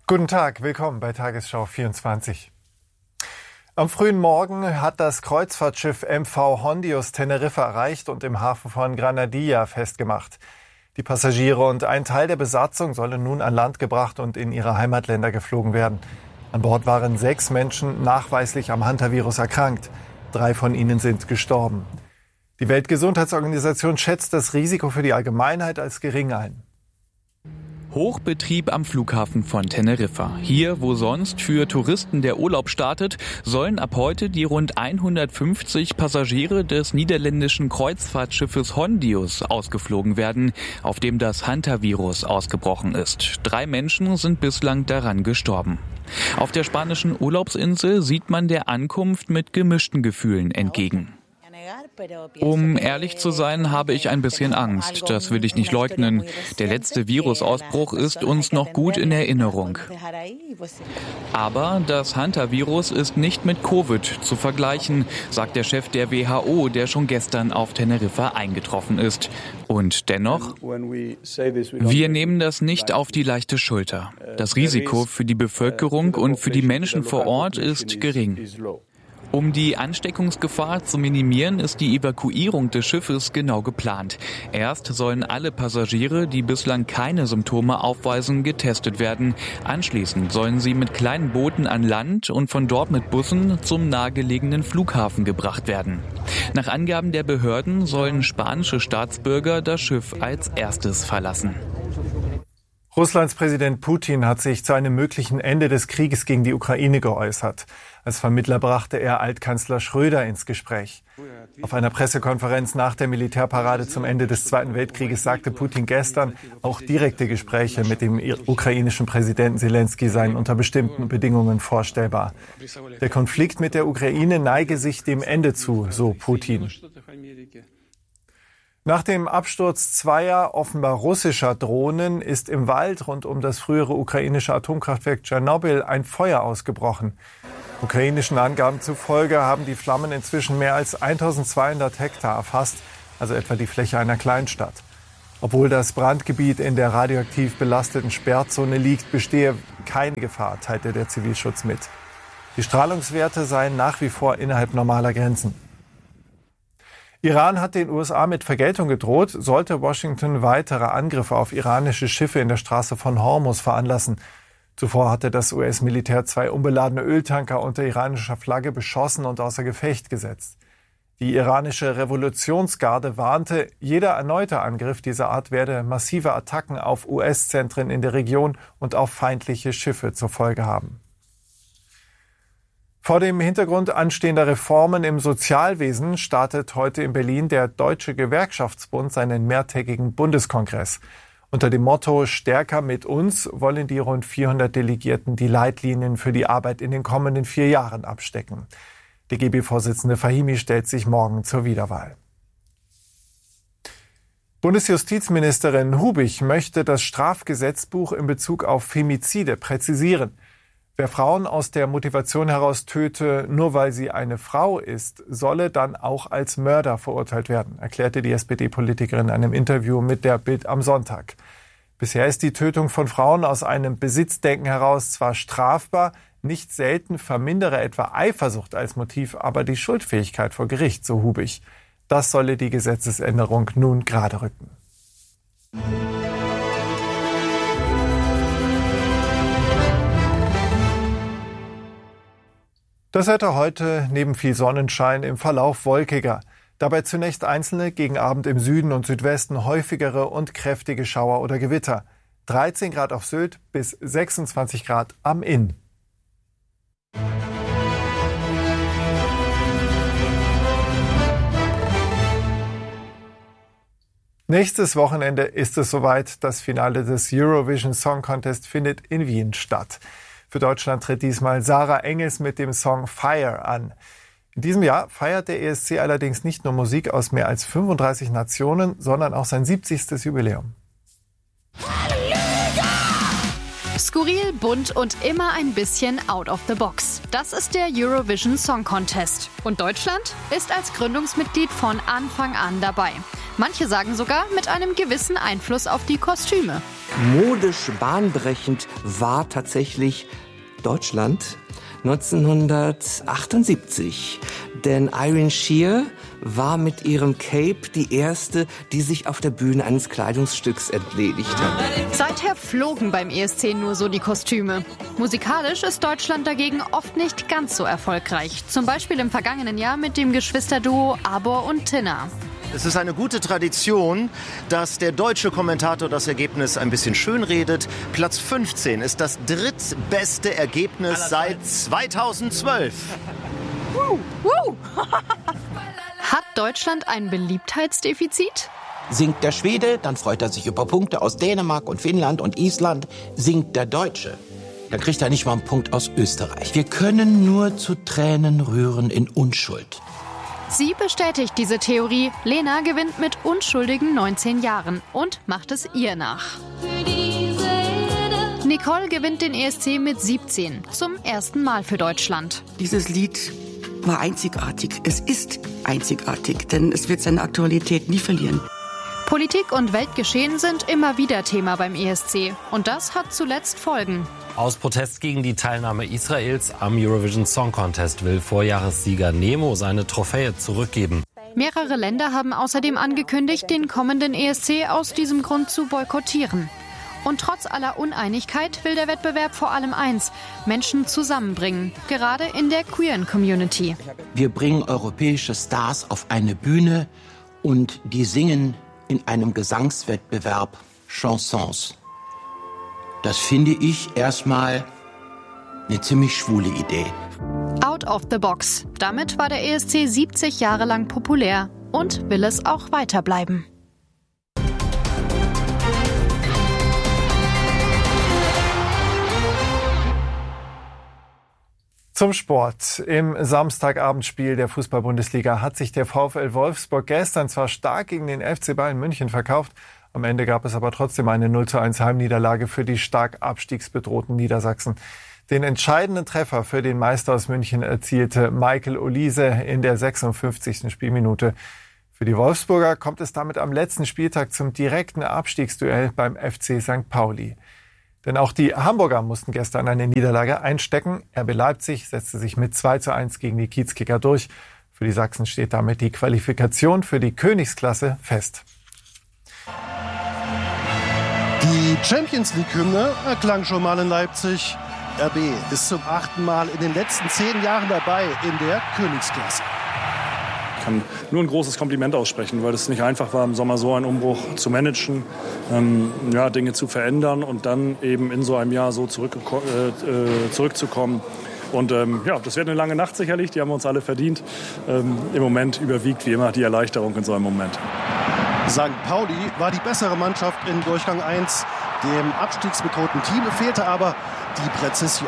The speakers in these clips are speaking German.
Guten Tag, willkommen bei Tagesschau 24. Am frühen Morgen hat das Kreuzfahrtschiff MV Hondius Teneriffa erreicht und im Hafen von Granadilla festgemacht. Die Passagiere und ein Teil der Besatzung sollen nun an Land gebracht und in ihre Heimatländer geflogen werden. An Bord waren 6 Menschen nachweislich am Hantavirus erkrankt. 3 von ihnen sind gestorben. Die Weltgesundheitsorganisation schätzt das Risiko für die Allgemeinheit als gering ein. Hochbetrieb am Flughafen von Teneriffa. Hier, wo sonst für Touristen der Urlaub startet, sollen ab heute die rund 150 Passagiere des niederländischen Kreuzfahrtschiffes Hondius ausgeflogen werden, auf dem das Hantavirus ausgebrochen ist. 3 Menschen sind bislang daran gestorben. Auf der spanischen Urlaubsinsel sieht man der Ankunft mit gemischten Gefühlen entgegen. Um ehrlich zu sein, habe ich ein bisschen Angst. Das will ich nicht leugnen. Der letzte Virusausbruch ist uns noch gut in Erinnerung. Aber das Hantavirus ist nicht mit Covid zu vergleichen, sagt der Chef der WHO, der schon gestern auf Teneriffa eingetroffen ist. Und dennoch, wir nehmen das nicht auf die leichte Schulter. Das Risiko für die Bevölkerung und für die Menschen vor Ort ist gering. Um die Ansteckungsgefahr zu minimieren, ist die Evakuierung des Schiffes genau geplant. Erst sollen alle Passagiere, die bislang keine Symptome aufweisen, getestet werden. Anschließend sollen sie mit kleinen Booten an Land und von dort mit Bussen zum nahegelegenen Flughafen gebracht werden. Nach Angaben der Behörden sollen spanische Staatsbürger das Schiff als erstes verlassen. Russlands Präsident Putin hat sich zu einem möglichen Ende des Krieges gegen die Ukraine geäußert. Als Vermittler brachte er Altkanzler Schröder ins Gespräch. Auf einer Pressekonferenz nach der Militärparade zum Ende des Zweiten Weltkrieges sagte Putin gestern, auch direkte Gespräche mit dem ukrainischen Präsidenten Selenskyj seien unter bestimmten Bedingungen vorstellbar. Der Konflikt mit der Ukraine neige sich dem Ende zu, so Putin. Nach dem Absturz 2 offenbar russischer Drohnen ist im Wald rund um das frühere ukrainische Atomkraftwerk Tschernobyl ein Feuer ausgebrochen. Ukrainischen Angaben zufolge haben die Flammen inzwischen mehr als 1200 Hektar erfasst, also etwa die Fläche einer Kleinstadt. Obwohl das Brandgebiet in der radioaktiv belasteten Sperrzone liegt, bestehe keine Gefahr, teilte der Zivilschutz mit. Die Strahlungswerte seien nach wie vor innerhalb normaler Grenzen. Iran hat den USA mit Vergeltung gedroht, sollte Washington weitere Angriffe auf iranische Schiffe in der Straße von Hormuz veranlassen. Zuvor hatte das US-Militär 2 unbeladene Öltanker unter iranischer Flagge beschossen und außer Gefecht gesetzt. Die iranische Revolutionsgarde warnte, jeder erneute Angriff dieser Art werde massive Attacken auf US-Zentren in der Region und auf feindliche Schiffe zur Folge haben. Vor dem Hintergrund anstehender Reformen im Sozialwesen startet heute in Berlin der Deutsche Gewerkschaftsbund seinen mehrtägigen Bundeskongress. Unter dem Motto »Stärker mit uns« wollen die rund 400 Delegierten die Leitlinien für die Arbeit in den kommenden 4 Jahren abstecken. DGB-Vorsitzende Fahimi stellt sich morgen zur Wiederwahl. Bundesjustizministerin Hubich möchte das Strafgesetzbuch in Bezug auf Femizide präzisieren. Wer Frauen aus der Motivation heraus töte, nur weil sie eine Frau ist, solle dann auch als Mörder verurteilt werden, erklärte die SPD-Politikerin in einem Interview mit der Bild am Sonntag. Bisher ist die Tötung von Frauen aus einem Besitzdenken heraus zwar strafbar, nicht selten vermindere etwa Eifersucht als Motiv, aber die Schuldfähigkeit vor Gericht, so Hubich. Das solle die Gesetzesänderung nun gerade rücken. Das Wetter heute neben viel Sonnenschein im Verlauf wolkiger. Dabei zunächst einzelne, gegen Abend im Süden und Südwesten häufigere und kräftige Schauer oder Gewitter. 13 Grad auf Sylt bis 26 Grad am Inn. Nächstes Wochenende ist es soweit. Das Finale des Eurovision Song Contest findet in Wien statt. Für Deutschland tritt diesmal Sarah Engels mit dem Song Fire an. In diesem Jahr feiert der ESC allerdings nicht nur Musik aus mehr als 35 Nationen, sondern auch sein 70. Jubiläum. Skurril, bunt und immer ein bisschen out of the box. Das ist der Eurovision Song Contest. Und Deutschland ist als Gründungsmitglied von Anfang an dabei. Manche sagen sogar mit einem gewissen Einfluss auf die Kostüme. Modisch bahnbrechend war tatsächlich Deutschland 1978. Denn Irene Shear war mit ihrem Cape die erste, die sich auf der Bühne eines Kleidungsstücks entledigt hat. Seither flogen beim ESC nur so die Kostüme. Musikalisch ist Deutschland dagegen oft nicht ganz so erfolgreich. Zum Beispiel im vergangenen Jahr mit dem Geschwisterduo Abor und Tinna. Es ist eine gute Tradition, dass der deutsche Kommentator das Ergebnis ein bisschen schönredet. Platz 15 ist das drittbeste Ergebnis seit 2012. Hat Deutschland ein Beliebtheitsdefizit? Singt der Schwede, dann freut er sich über Punkte aus Dänemark und Finnland und Island. Singt der Deutsche, dann kriegt er nicht mal einen Punkt aus Österreich. Wir können nur zu Tränen rühren in Unschuld. Sie bestätigt diese Theorie. Lena gewinnt mit unschuldigen 19 Jahren und macht es ihr nach. Nicole gewinnt den ESC mit 17, zum ersten Mal für Deutschland. Dieses Lied war einzigartig. Es ist einzigartig, denn es wird seine Aktualität nie verlieren. Politik und Weltgeschehen sind immer wieder Thema beim ESC. Und das hat zuletzt Folgen. Aus Protest gegen die Teilnahme Israels am Eurovision Song Contest will Vorjahressieger Nemo seine Trophäe zurückgeben. Mehrere Länder haben außerdem angekündigt, den kommenden ESC aus diesem Grund zu boykottieren. Und trotz aller Uneinigkeit will der Wettbewerb vor allem eins: Menschen zusammenbringen, gerade in der queeren Community. Wir bringen europäische Stars auf eine Bühne und die singen in einem Gesangswettbewerb Chansons. Das finde ich erstmal eine ziemlich schwule Idee. Out of the box. Damit war der ESC 70 Jahre lang populär und will es auch weiter bleiben. Zum Sport. Im Samstagabendspiel der Fußball-Bundesliga hat sich der VfL Wolfsburg gestern zwar stark gegen den FC Bayern München verkauft, am Ende gab es aber trotzdem eine 0:1 Heimniederlage für die stark abstiegsbedrohten Niedersachsen. Den entscheidenden Treffer für den Meister aus München erzielte Michael Olise in der 56. Spielminute. Für die Wolfsburger kommt es damit am letzten Spieltag zum direkten Abstiegsduell beim FC St. Pauli. Denn auch die Hamburger mussten gestern eine Niederlage einstecken. RB Leipzig setzte sich mit 2:1 gegen die Kiezkicker durch. Für die Sachsen steht damit die Qualifikation für die Königsklasse fest. Die Champions-League-Hymne erklang schon mal in Leipzig. RB ist zum 8. Mal in den letzten 10 Jahren dabei in der Königsklasse. Ich kann nur ein großes Kompliment aussprechen, weil es nicht einfach war, im Sommer so einen Umbruch zu managen, Dinge zu verändern und dann eben in so einem Jahr so zurückzukommen. Und das wird eine lange Nacht sicherlich, die haben wir uns alle verdient. Im Moment überwiegt wie immer die Erleichterung in so einem Moment. St. Pauli war die bessere Mannschaft in Durchgang 1. Dem abstiegsbedrohten Team fehlte aber die Präzision.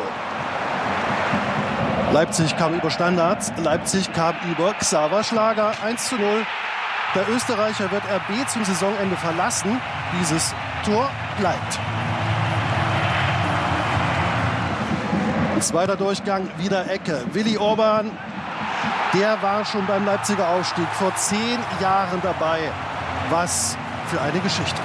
Leipzig kam über Standards, Leipzig kam über Xaver Schlager 1:0. Der Österreicher wird RB zum Saisonende verlassen. Dieses Tor bleibt. Zweiter Durchgang, wieder Ecke. Willi Orban, der war schon beim Leipziger Aufstieg vor 10 Jahren dabei. Was für eine Geschichte.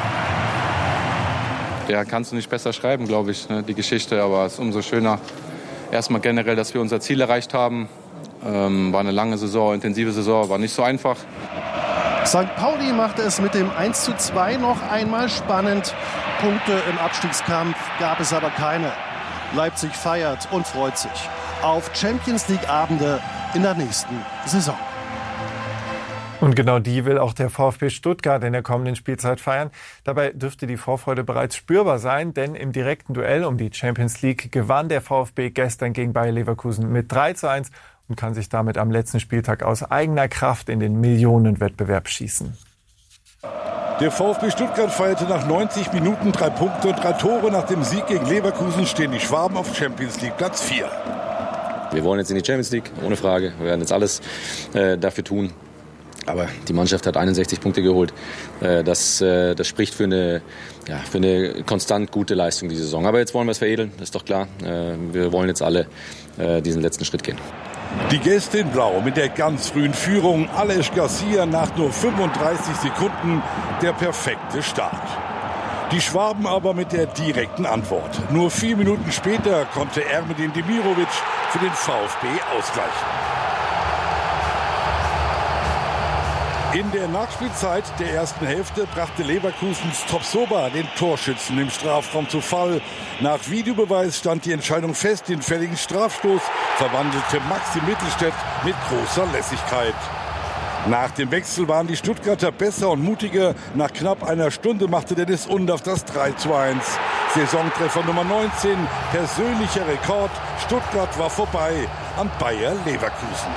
Ja, kannst du nicht besser schreiben, glaube ich, die Geschichte. Aber es ist umso schöner, erstmal generell, dass wir unser Ziel erreicht haben. War eine lange Saison, intensive Saison, war nicht so einfach. St. Pauli machte es mit dem 1:2 noch einmal spannend. Punkte im Abstiegskampf gab es aber keine. Leipzig feiert und freut sich auf Champions-League-Abende in der nächsten Saison. Und genau die will auch der VfB Stuttgart in der kommenden Spielzeit feiern. Dabei dürfte die Vorfreude bereits spürbar sein, denn im direkten Duell um die Champions League gewann der VfB gestern gegen Bayer Leverkusen mit 3:1 und kann sich damit am letzten Spieltag aus eigener Kraft in den Millionenwettbewerb schießen. Der VfB Stuttgart feierte nach 90 Minuten 3 Punkte und 3 Tore. Nach dem Sieg gegen Leverkusen stehen die Schwaben auf Champions League Platz 4. Wir wollen jetzt in die Champions League, ohne Frage. Wir werden jetzt alles dafür tun. Aber die Mannschaft hat 61 Punkte geholt. Das spricht für eine konstant gute Leistung diese Saison. Aber jetzt wollen wir es veredeln, ist doch klar. Wir wollen jetzt alle diesen letzten Schritt gehen. Die Gäste in Blau mit der ganz frühen Führung. Aleš Garcia nach nur 35 Sekunden der perfekte Start. Die Schwaben aber mit der direkten Antwort. Nur 4 Minuten später konnte Ermedin Demirovic für den VfB ausgleichen. In der Nachspielzeit der ersten Hälfte brachte Leverkusens Tapsoba den Torschützen im Strafraum zu Fall. Nach Videobeweis stand die Entscheidung fest. Den fälligen Strafstoß verwandelte Maxi Mittelstädt mit großer Lässigkeit. Nach dem Wechsel waren die Stuttgarter besser und mutiger. Nach knapp einer Stunde machte Dennis Undaff das 3:1. Saisontreffer Nummer 19, persönlicher Rekord. Stuttgart war vorbei an Bayer Leverkusen.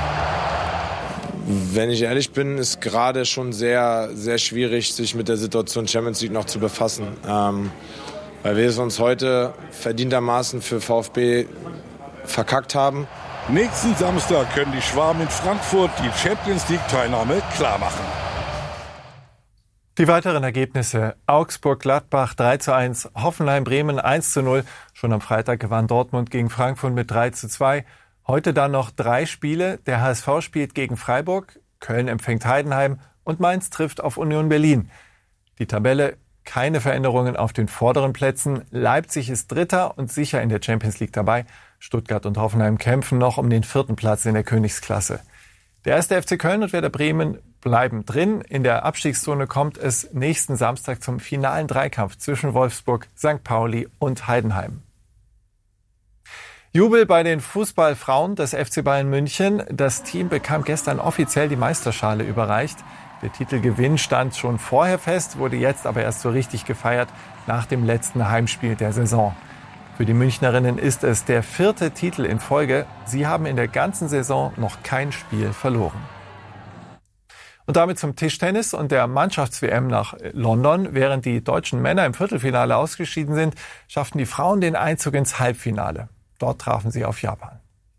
Wenn ich ehrlich bin, ist gerade schon sehr, sehr schwierig, sich mit der Situation Champions League noch zu befassen. Weil wir es uns heute verdientermaßen für VfB verkackt haben. Nächsten Samstag können die Schwaben in Frankfurt die Champions League-Teilnahme klarmachen. Die weiteren Ergebnisse: Augsburg-Gladbach 3:1, Hoffenheim-Bremen 1:0. Schon am Freitag gewann Dortmund gegen Frankfurt mit 3:2. Heute dann noch 3 Spiele. Der HSV spielt gegen Freiburg, Köln empfängt Heidenheim und Mainz trifft auf Union Berlin. Die Tabelle: keine Veränderungen auf den vorderen Plätzen. Leipzig ist Dritter und sicher in der Champions League dabei. Stuttgart und Hoffenheim kämpfen noch um den 4. Platz in der Königsklasse. Der 1. FC Köln und Werder Bremen bleiben drin. In der Abstiegszone kommt es nächsten Samstag zum finalen Dreikampf zwischen Wolfsburg, St. Pauli und Heidenheim. Jubel bei den Fußballfrauen des FC Bayern München. Das Team bekam gestern offiziell die Meisterschale überreicht. Der Titelgewinn stand schon vorher fest, wurde jetzt aber erst so richtig gefeiert nach dem letzten Heimspiel der Saison. Für die Münchnerinnen ist es der 4. Titel in Folge. Sie haben in der ganzen Saison noch kein Spiel verloren. Und damit zum Tischtennis und der Mannschafts-WM nach London. Während die deutschen Männer im Viertelfinale ausgeschieden sind, schafften die Frauen den Einzug ins Halbfinale. Dort trafen sie auf Japan.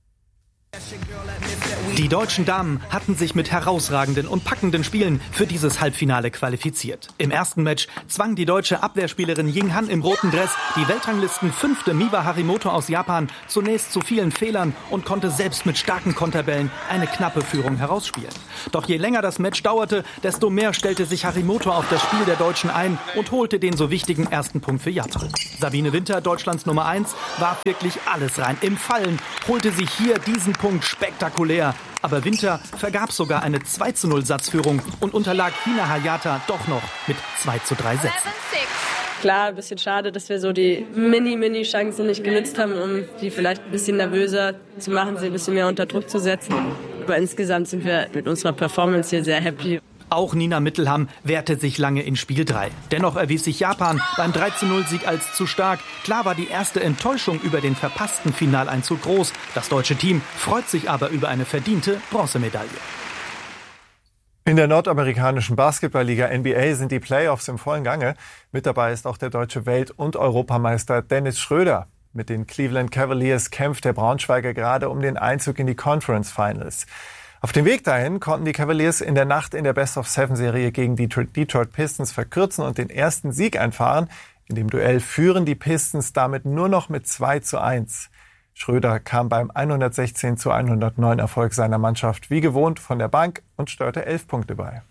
Die deutschen Damen hatten sich mit herausragenden und packenden Spielen für dieses Halbfinale qualifiziert. Im ersten Match zwang die deutsche Abwehrspielerin Ying Han im roten Dress die Weltranglisten-5. Miwa Harimoto aus Japan zunächst zu vielen Fehlern und konnte selbst mit starken Konterbällen eine knappe Führung herausspielen. Doch je länger das Match dauerte, desto mehr stellte sich Harimoto auf das Spiel der Deutschen ein und holte den so wichtigen ersten Punkt für Japan. Sabine Winter, Deutschlands Nummer 1, warf wirklich alles rein. Im Fallen holte sie hier diesen Punkt spektakulär. Aber Winter vergab sogar eine 2:0 Satzführung und unterlag Hina Hayata doch noch mit 2:3 Sätzen. Klar, ein bisschen schade, dass wir so die Mini-Chancen nicht genutzt haben, um die vielleicht ein bisschen nervöser zu machen, sie ein bisschen mehr unter Druck zu setzen. Aber insgesamt sind wir mit unserer Performance hier sehr happy. Auch Nina Mittelham wehrte sich lange in Spiel 3. Dennoch erwies sich Japan beim 3:0-Sieg als zu stark. Klar war die erste Enttäuschung über den verpassten Finaleinzug groß. Das deutsche Team freut sich aber über eine verdiente Bronzemedaille. In der nordamerikanischen Basketballliga NBA sind die Playoffs im vollen Gange. Mit dabei ist auch der deutsche Welt- und Europameister Dennis Schröder. Mit den Cleveland Cavaliers kämpft der Braunschweiger gerade um den Einzug in die Conference Finals. Auf dem Weg dahin konnten die Cavaliers in der Nacht in der Best-of-7-Serie gegen die Detroit Pistons verkürzen und den ersten Sieg einfahren. In dem Duell führen die Pistons damit nur noch mit 2:1. Schröder kam beim 116:109 Erfolg seiner Mannschaft wie gewohnt von der Bank und steuerte 11 Punkte bei.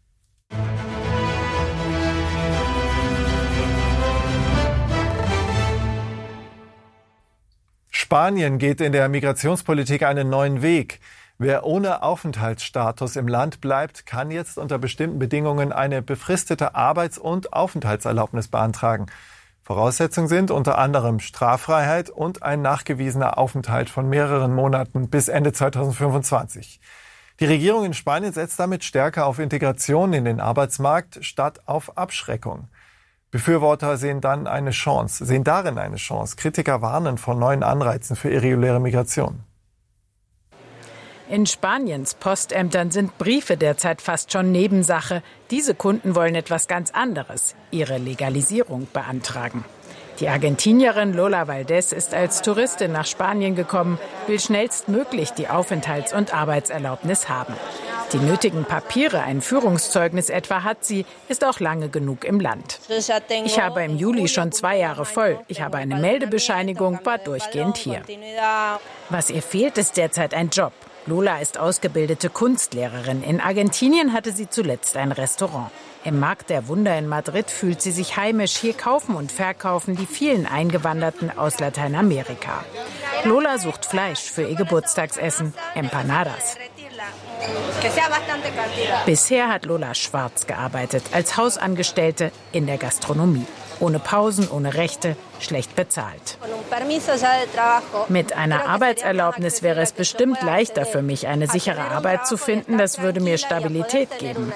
Spanien geht in der Migrationspolitik einen neuen Weg. Wer ohne Aufenthaltsstatus im Land bleibt, kann jetzt unter bestimmten Bedingungen eine befristete Arbeits- und Aufenthaltserlaubnis beantragen. Voraussetzungen sind unter anderem Straffreiheit und ein nachgewiesener Aufenthalt von mehreren Monaten bis Ende 2025. Die Regierung in Spanien setzt damit stärker auf Integration in den Arbeitsmarkt statt auf Abschreckung. Befürworter sehen darin eine Chance. Kritiker warnen vor neuen Anreizen für irreguläre Migration. In Spaniens Postämtern sind Briefe derzeit fast schon Nebensache. Diese Kunden wollen etwas ganz anderes, ihre Legalisierung beantragen. Die Argentinierin Lola Valdés ist als Touristin nach Spanien gekommen, will schnellstmöglich die Aufenthalts- und Arbeitserlaubnis haben. Die nötigen Papiere, ein Führungszeugnis etwa hat sie, ist auch lange genug im Land. Ich habe im Juli schon 2 Jahre voll. Ich habe eine Meldebescheinigung, war durchgehend hier. Was ihr fehlt, ist derzeit ein Job. Lola ist ausgebildete Kunstlehrerin. In Argentinien hatte sie zuletzt ein Restaurant. Im Markt der Wunder in Madrid fühlt sie sich heimisch. Hier kaufen und verkaufen die vielen Eingewanderten aus Lateinamerika. Lola sucht Fleisch für ihr Geburtstagsessen, Empanadas. Bisher hat Lola schwarz gearbeitet, als Hausangestellte in der Gastronomie. Ohne Pausen, ohne Rechte, schlecht bezahlt. Mit einer Arbeitserlaubnis wäre es bestimmt leichter für mich, eine sichere Arbeit zu finden. Das würde mir Stabilität geben.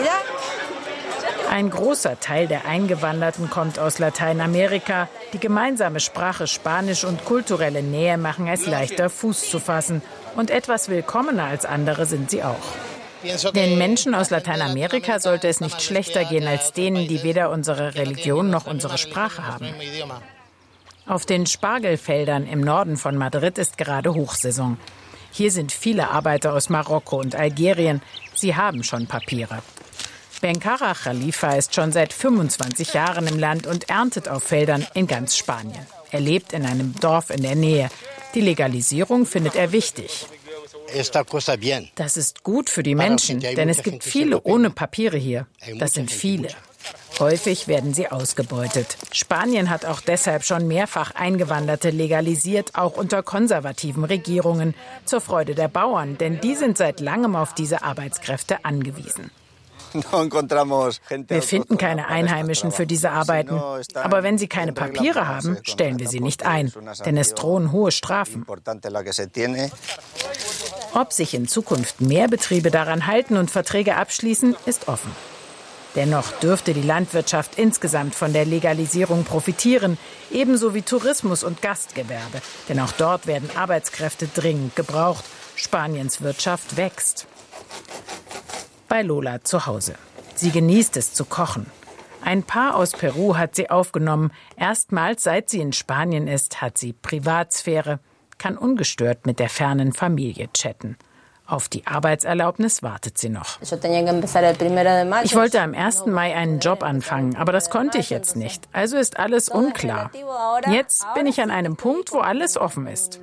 Ein großer Teil der Eingewanderten kommt aus Lateinamerika. Die gemeinsame Sprache Spanisch und kulturelle Nähe machen es leichter, Fuß zu fassen. Und etwas willkommener als andere sind sie auch. Den Menschen aus Lateinamerika sollte es nicht schlechter gehen als denen, die weder unsere Religion noch unsere Sprache haben. Auf den Spargelfeldern im Norden von Madrid ist gerade Hochsaison. Hier sind viele Arbeiter aus Marokko und Algerien. Sie haben schon Papiere. Benkara Khalifa ist schon seit 25 Jahren im Land und erntet auf Feldern in ganz Spanien. Er lebt in einem Dorf in der Nähe. Die Legalisierung findet er wichtig. Das ist gut für die Menschen, denn es gibt viele ohne Papiere hier. Das sind viele. Häufig werden sie ausgebeutet. Spanien hat auch deshalb schon mehrfach Eingewanderte legalisiert, auch unter konservativen Regierungen, zur Freude der Bauern, denn die sind seit langem auf diese Arbeitskräfte angewiesen. Wir finden keine Einheimischen für diese Arbeiten. Aber wenn sie keine Papiere haben, stellen wir sie nicht ein, denn es drohen hohe Strafen. Ob sich in Zukunft mehr Betriebe daran halten und Verträge abschließen, ist offen. Dennoch dürfte die Landwirtschaft insgesamt von der Legalisierung profitieren, ebenso wie Tourismus und Gastgewerbe. Denn auch dort werden Arbeitskräfte dringend gebraucht. Spaniens Wirtschaft wächst. Bei Lola zu Hause. Sie genießt es zu kochen. Ein Paar aus Peru hat sie aufgenommen. Erstmals, seit sie in Spanien ist, hat sie Privatsphäre, kann ungestört mit der fernen Familie chatten. Auf die Arbeitserlaubnis wartet sie noch. Ich wollte am 1. Mai einen Job anfangen, aber das konnte ich jetzt nicht. Also ist alles unklar. Jetzt bin ich an einem Punkt, wo alles offen ist.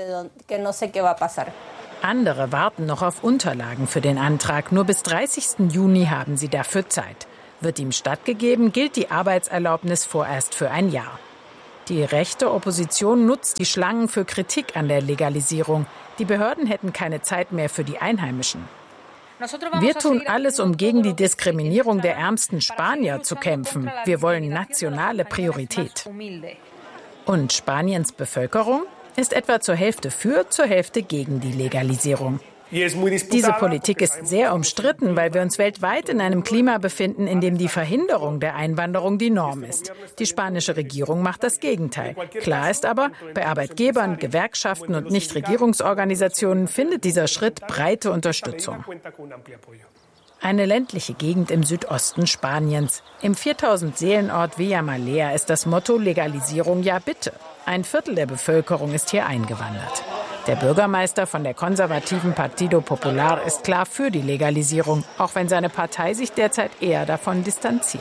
Andere warten noch auf Unterlagen für den Antrag. Nur bis 30. Juni haben sie dafür Zeit. Wird ihm stattgegeben, gilt die Arbeitserlaubnis vorerst für ein Jahr. Die rechte Opposition nutzt die Schlangen für Kritik an der Legalisierung. Die Behörden hätten keine Zeit mehr für die Einheimischen. Wir tun alles, um gegen die Diskriminierung der ärmsten Spanier zu kämpfen. Wir wollen nationale Priorität. Und Spaniens Bevölkerung ist etwa zur Hälfte für, zur Hälfte gegen die Legalisierung. Diese Politik ist sehr umstritten, weil wir uns weltweit in einem Klima befinden, in dem die Verhinderung der Einwanderung die Norm ist. Die spanische Regierung macht das Gegenteil. Klar ist aber, bei Arbeitgebern, Gewerkschaften und Nichtregierungsorganisationen findet dieser Schritt breite Unterstützung. Eine ländliche Gegend im Südosten Spaniens. Im 4000-Seelenort Villamalea ist das Motto Legalisierung ja bitte. Ein Viertel der Bevölkerung ist hier eingewandert. Der Bürgermeister von der konservativen Partido Popular ist klar für die Legalisierung, auch wenn seine Partei sich derzeit eher davon distanziert.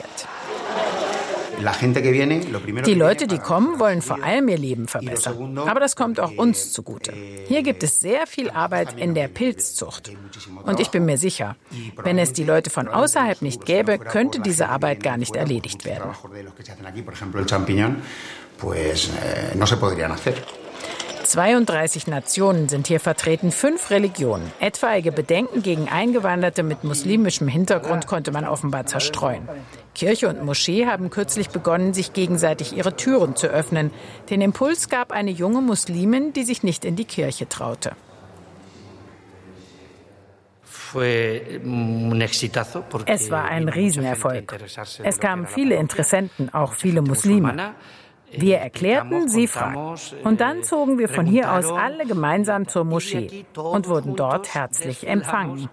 Die Leute, die kommen, wollen vor allem ihr Leben verbessern. Aber das kommt auch uns zugute. Hier gibt es sehr viel Arbeit in der Pilzzucht. Und ich bin mir sicher, wenn es die Leute von außerhalb nicht gäbe, könnte diese Arbeit gar nicht erledigt werden. 32 Nationen sind hier vertreten, 5 Religionen. Etwaige Bedenken gegen Eingewanderte mit muslimischem Hintergrund konnte man offenbar zerstreuen. Kirche und Moschee haben kürzlich begonnen, sich gegenseitig ihre Türen zu öffnen. Den Impuls gab eine junge Muslimin, die sich nicht in die Kirche traute. Es war ein Riesenerfolg. Es kamen viele Interessenten, auch viele Muslime. Wir erklärten, sie fragten. Und dann zogen wir von hier aus alle gemeinsam zur Moschee und wurden dort herzlich empfangen.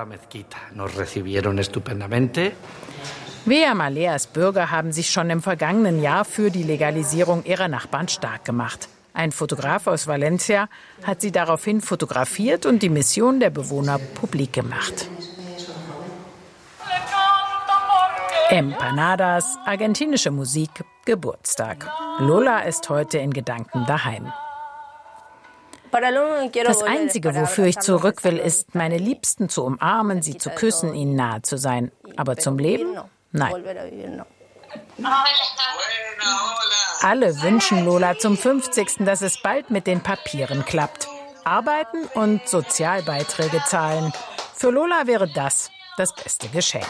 Villamaleas Bürger haben sich schon im vergangenen Jahr für die Legalisierung ihrer Nachbarn stark gemacht. Ein Fotograf aus Valencia hat sie daraufhin fotografiert und die Mission der Bewohner publik gemacht. Empanadas, argentinische Musik, Geburtstag. Lola ist heute in Gedanken daheim. Das Einzige, wofür ich zurück will, ist, meine Liebsten zu umarmen, sie zu küssen, ihnen nahe zu sein. Aber zum Leben? Nein. Alle wünschen Lola zum 50., dass es bald mit den Papieren klappt. Arbeiten und Sozialbeiträge zahlen. Für Lola wäre das beste Geschenk.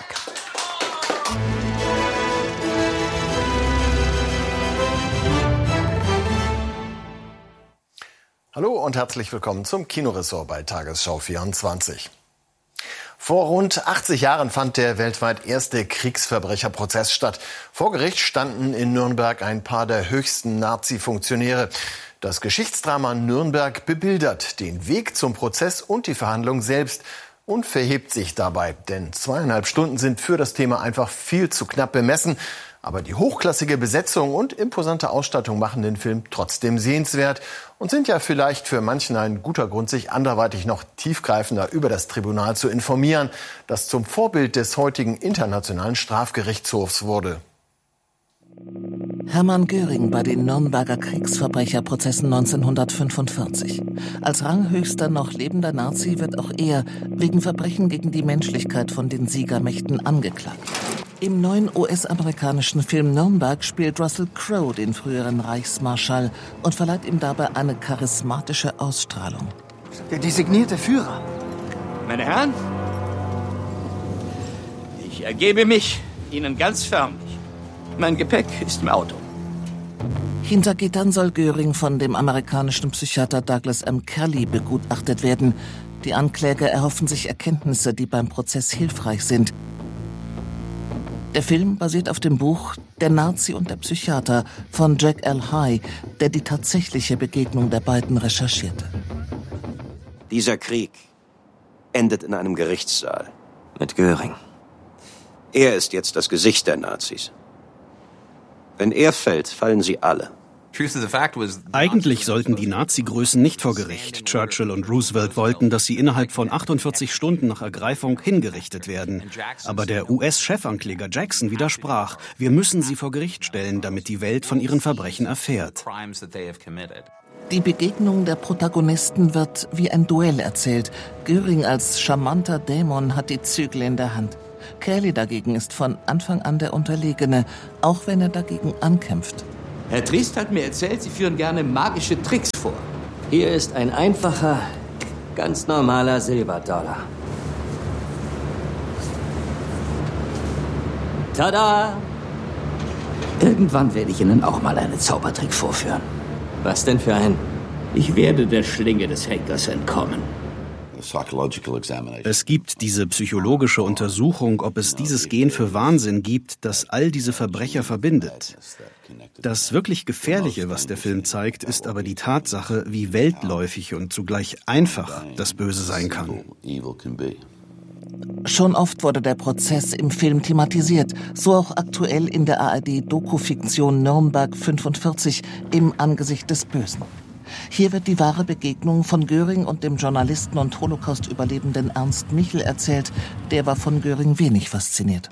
Hallo und herzlich willkommen zum Kinoressort bei Tagesschau 24. Vor rund 80 Jahren fand der weltweit erste Kriegsverbrecherprozess statt. Vor Gericht standen in Nürnberg ein paar der höchsten Nazi-Funktionäre. Das Geschichtsdrama Nürnberg bebildert den Weg zum Prozess und die Verhandlung selbst und verhebt sich dabei. Denn 2,5 Stunden sind für das Thema einfach viel zu knapp bemessen. Aber die hochklassige Besetzung und imposante Ausstattung machen den Film trotzdem sehenswert und sind ja vielleicht für manchen ein guter Grund, sich anderweitig noch tiefgreifender über das Tribunal zu informieren, das zum Vorbild des heutigen Internationalen Strafgerichtshofs wurde. Hermann Göring bei den Nürnberger Kriegsverbrecherprozessen 1945. Als ranghöchster noch lebender Nazi wird auch er wegen Verbrechen gegen die Menschlichkeit von den Siegermächten angeklagt. Im neuen US-amerikanischen Film Nürnberg spielt Russell Crowe den früheren Reichsmarschall und verleiht ihm dabei eine charismatische Ausstrahlung. Der designierte Führer. Meine Herren, ich ergebe mich Ihnen ganz förmlich. Mein Gepäck ist im Auto. Hinter Gittern soll Göring von dem amerikanischen Psychiater Douglas M. Kelly begutachtet werden. Die Ankläger erhoffen sich Erkenntnisse, die beim Prozess hilfreich sind. Der Film basiert auf dem Buch »Der Nazi und der Psychiater« von Jack L. High, der die tatsächliche Begegnung der beiden recherchierte. Dieser Krieg endet in einem Gerichtssaal mit Göring. Er ist jetzt das Gesicht der Nazis. Wenn er fällt, fallen sie alle. Eigentlich sollten die Nazi-Größen nicht vor Gericht. Churchill und Roosevelt wollten, dass sie innerhalb von 48 Stunden nach Ergreifung hingerichtet werden. Aber der US-Chefankläger Jackson widersprach. Wir müssen sie vor Gericht stellen, damit die Welt von ihren Verbrechen erfährt. Die Begegnung der Protagonisten wird wie ein Duell erzählt. Göring als charmanter Dämon hat die Zügel in der Hand. Kelly dagegen ist von Anfang an der Unterlegene, auch wenn er dagegen ankämpft. Herr Triest hat mir erzählt, Sie führen gerne magische Tricks vor. Hier ist ein einfacher, ganz normaler Silberdollar. Tada! Irgendwann werde ich Ihnen auch mal einen Zaubertrick vorführen. Was denn für ein? Ich werde der Schlinge des Henkers entkommen. Es gibt diese psychologische Untersuchung, ob es dieses Gen für Wahnsinn gibt, das all diese Verbrecher verbindet. Das wirklich Gefährliche, was der Film zeigt, ist aber die Tatsache, wie weltläufig und zugleich einfach das Böse sein kann. Schon oft wurde der Prozess im Film thematisiert, so auch aktuell in der ARD-Dokufiktion Nürnberg 45 im Angesicht des Bösen. Hier wird die wahre Begegnung von Göring und dem Journalisten und Holocaust-Überlebenden Ernst Michel erzählt. Der war von Göring wenig fasziniert.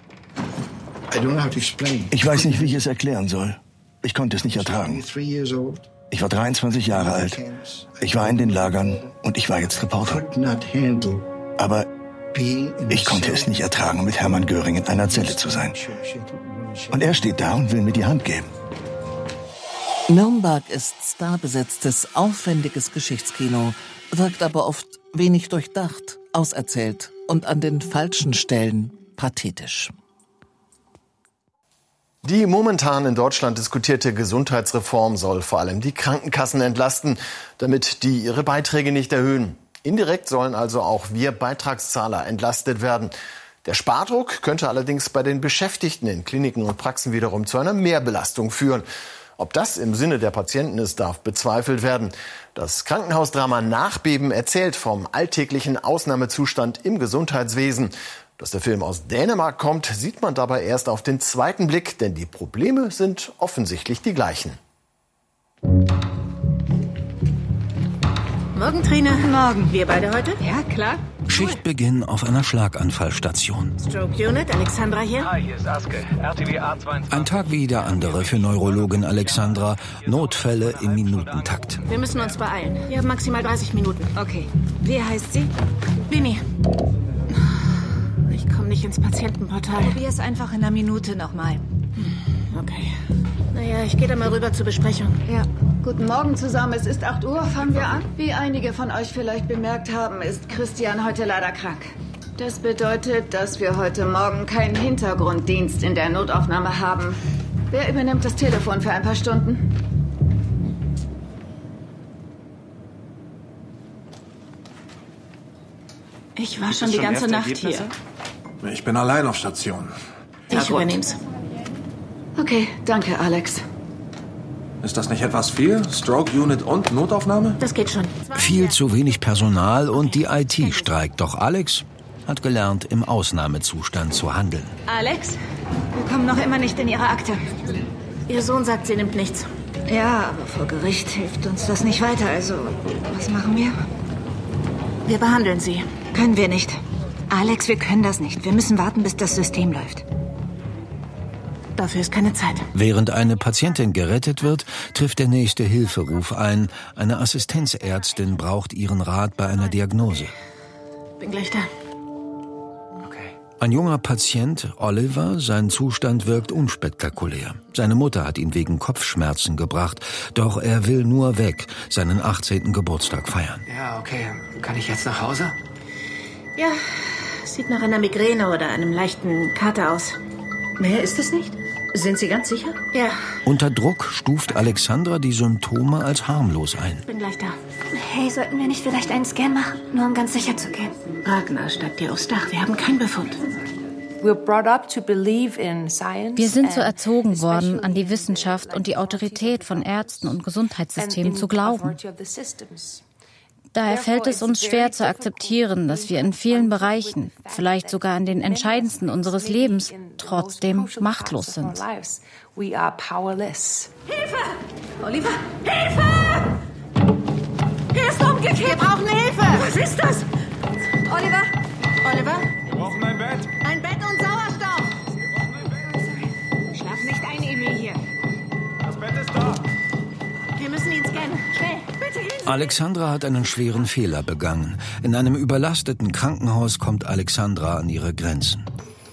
Ich weiß nicht, wie ich es erklären soll. Ich konnte es nicht ertragen. Ich war 23 Jahre alt. Ich war in den Lagern und ich war jetzt Reporter. Aber ich konnte es nicht ertragen, mit Hermann Göring in einer Zelle zu sein. Und er steht da und will mir die Hand geben. Nürnberg ist starbesetztes, aufwendiges Geschichtskino, wirkt aber oft wenig durchdacht, auserzählt und an den falschen Stellen pathetisch. Die momentan in Deutschland diskutierte Gesundheitsreform soll vor allem die Krankenkassen entlasten, damit die ihre Beiträge nicht erhöhen. Indirekt sollen also auch wir Beitragszahler entlastet werden. Der Spardruck könnte allerdings bei den Beschäftigten in Kliniken und Praxen wiederum zu einer Mehrbelastung führen. Ob das im Sinne der Patienten ist, darf bezweifelt werden. Das Krankenhausdrama Nachbeben erzählt vom alltäglichen Ausnahmezustand im Gesundheitswesen. Dass der Film aus Dänemark kommt, sieht man dabei erst auf den zweiten Blick, denn die Probleme sind offensichtlich die gleichen. Morgen, Trine. Morgen. Wir beide heute? Ja, klar. Schichtbeginn auf einer Schlaganfallstation. Stroke Unit, Alexandra hier. Hi, hier ist Aske. RTW A22. Ein Tag wie der andere für Neurologin Alexandra. Notfälle im Minutentakt. Wir müssen uns beeilen. Wir haben maximal 30 Minuten. Okay. Wie heißt sie? Mimi. Ich komme nicht ins Patientenportal. Probier es einfach in einer Minute nochmal. Okay. Naja, ich gehe da mal rüber zur Besprechung. Ja. Guten Morgen zusammen. Es ist 8 Uhr. Fangen wir an. Wie einige von euch vielleicht bemerkt haben, ist Christian heute leider krank. Das bedeutet, dass wir heute Morgen keinen Hintergrunddienst in der Notaufnahme haben. Wer übernimmt das Telefon für ein paar Stunden? Ich war schon die ganze Nacht hier. Ich bin allein auf Station. Ich übernehm's. Okay, danke, Alex. Ist das nicht etwas viel? Stroke Unit und Notaufnahme? Das geht schon. Viel zu wenig Personal und die IT streikt. Doch Alex hat gelernt, im Ausnahmezustand zu handeln. Alex, wir kommen noch immer nicht in Ihre Akte. Ihr Sohn sagt, sie nimmt nichts. Ja, aber vor Gericht hilft uns das nicht weiter. Also, was machen wir? Wir behandeln sie. Können wir nicht. Alex, wir können das nicht. Wir müssen warten, bis das System läuft. Dafür ist keine Zeit. Während eine Patientin gerettet wird, trifft der nächste Hilferuf ein. Eine Assistenzärztin braucht ihren Rat bei einer Diagnose. Bin gleich da. Ein junger Patient, Oliver, sein Zustand wirkt unspektakulär. Seine Mutter hat ihn wegen Kopfschmerzen gebracht, doch er will nur weg, seinen 18. Geburtstag feiern. Ja, okay. Kann ich jetzt nach Hause? Ja, sieht nach einer Migräne oder einem leichten Kater aus. Mehr ist es nicht? Sind Sie ganz sicher? Ja. Unter Druck stuft Alexandra die Symptome als harmlos ein. Bin gleich da. Hey, sollten wir nicht vielleicht einen Scan machen? Nur um ganz sicher zu gehen. Ragnar, steigt dir aufs Dach. Wir haben keinen Befund. Wir sind so erzogen worden, an die Wissenschaft und die Autorität von Ärzten und Gesundheitssystemen zu glauben. Daher fällt es uns schwer zu akzeptieren, dass wir in vielen Bereichen, vielleicht sogar in den entscheidendsten unseres Lebens, trotzdem machtlos sind. Hilfe! Oliver, Hilfe! Er ist umgekehrt! Wir brauchen Hilfe! Was ist das? Oliver? Oliver? Wir brauchen ein Bett. Ein Bett und Sauerstoff! Schlaf nicht ein, Emil, hier. Das Bett ist da. Wir müssen ihn scannen. Schnell, bitte ihn! Alexandra hat einen schweren Fehler begangen. In einem überlasteten Krankenhaus kommt Alexandra an ihre Grenzen.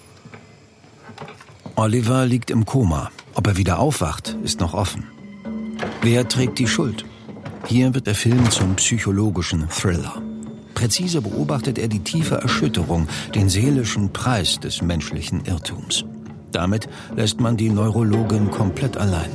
Oliver liegt im Koma. Ob er wieder aufwacht, ist noch offen. Wer trägt die Schuld? Hier wird der Film zum psychologischen Thriller. Präzise beobachtet er die tiefe Erschütterung, den seelischen Preis des menschlichen Irrtums. Damit lässt man die Neurologin komplett allein.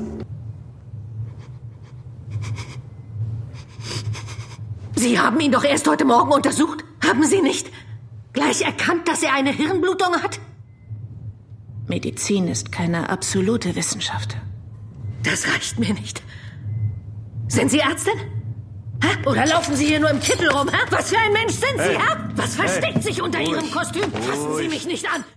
Sie haben ihn doch erst heute Morgen untersucht, haben Sie nicht? Gleich erkannt, dass er eine Hirnblutung hat? Medizin ist keine absolute Wissenschaft. Das reicht mir nicht. Sind Sie Ärztin? Hä? Oder laufen Sie hier nur im Kittel rum? Hä? Was für ein Mensch sind Sie? Hä? Was versteckt sich unter Ihrem Kostüm? Fassen Sie mich nicht an!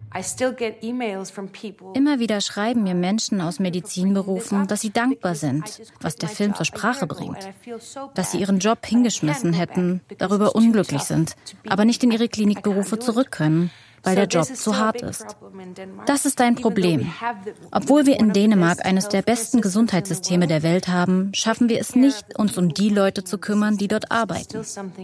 Immer wieder schreiben mir Menschen aus Medizinberufen, dass sie dankbar sind, was der Film zur Sprache bringt. Dass sie ihren Job hingeschmissen hätten, darüber unglücklich sind, aber nicht in ihre Klinikberufe zurück können, weil der Job zu hart ist. Das ist ein Problem. Obwohl wir in Dänemark eines der besten Gesundheitssysteme der Welt haben, schaffen wir es nicht, uns um die Leute zu kümmern, die dort arbeiten.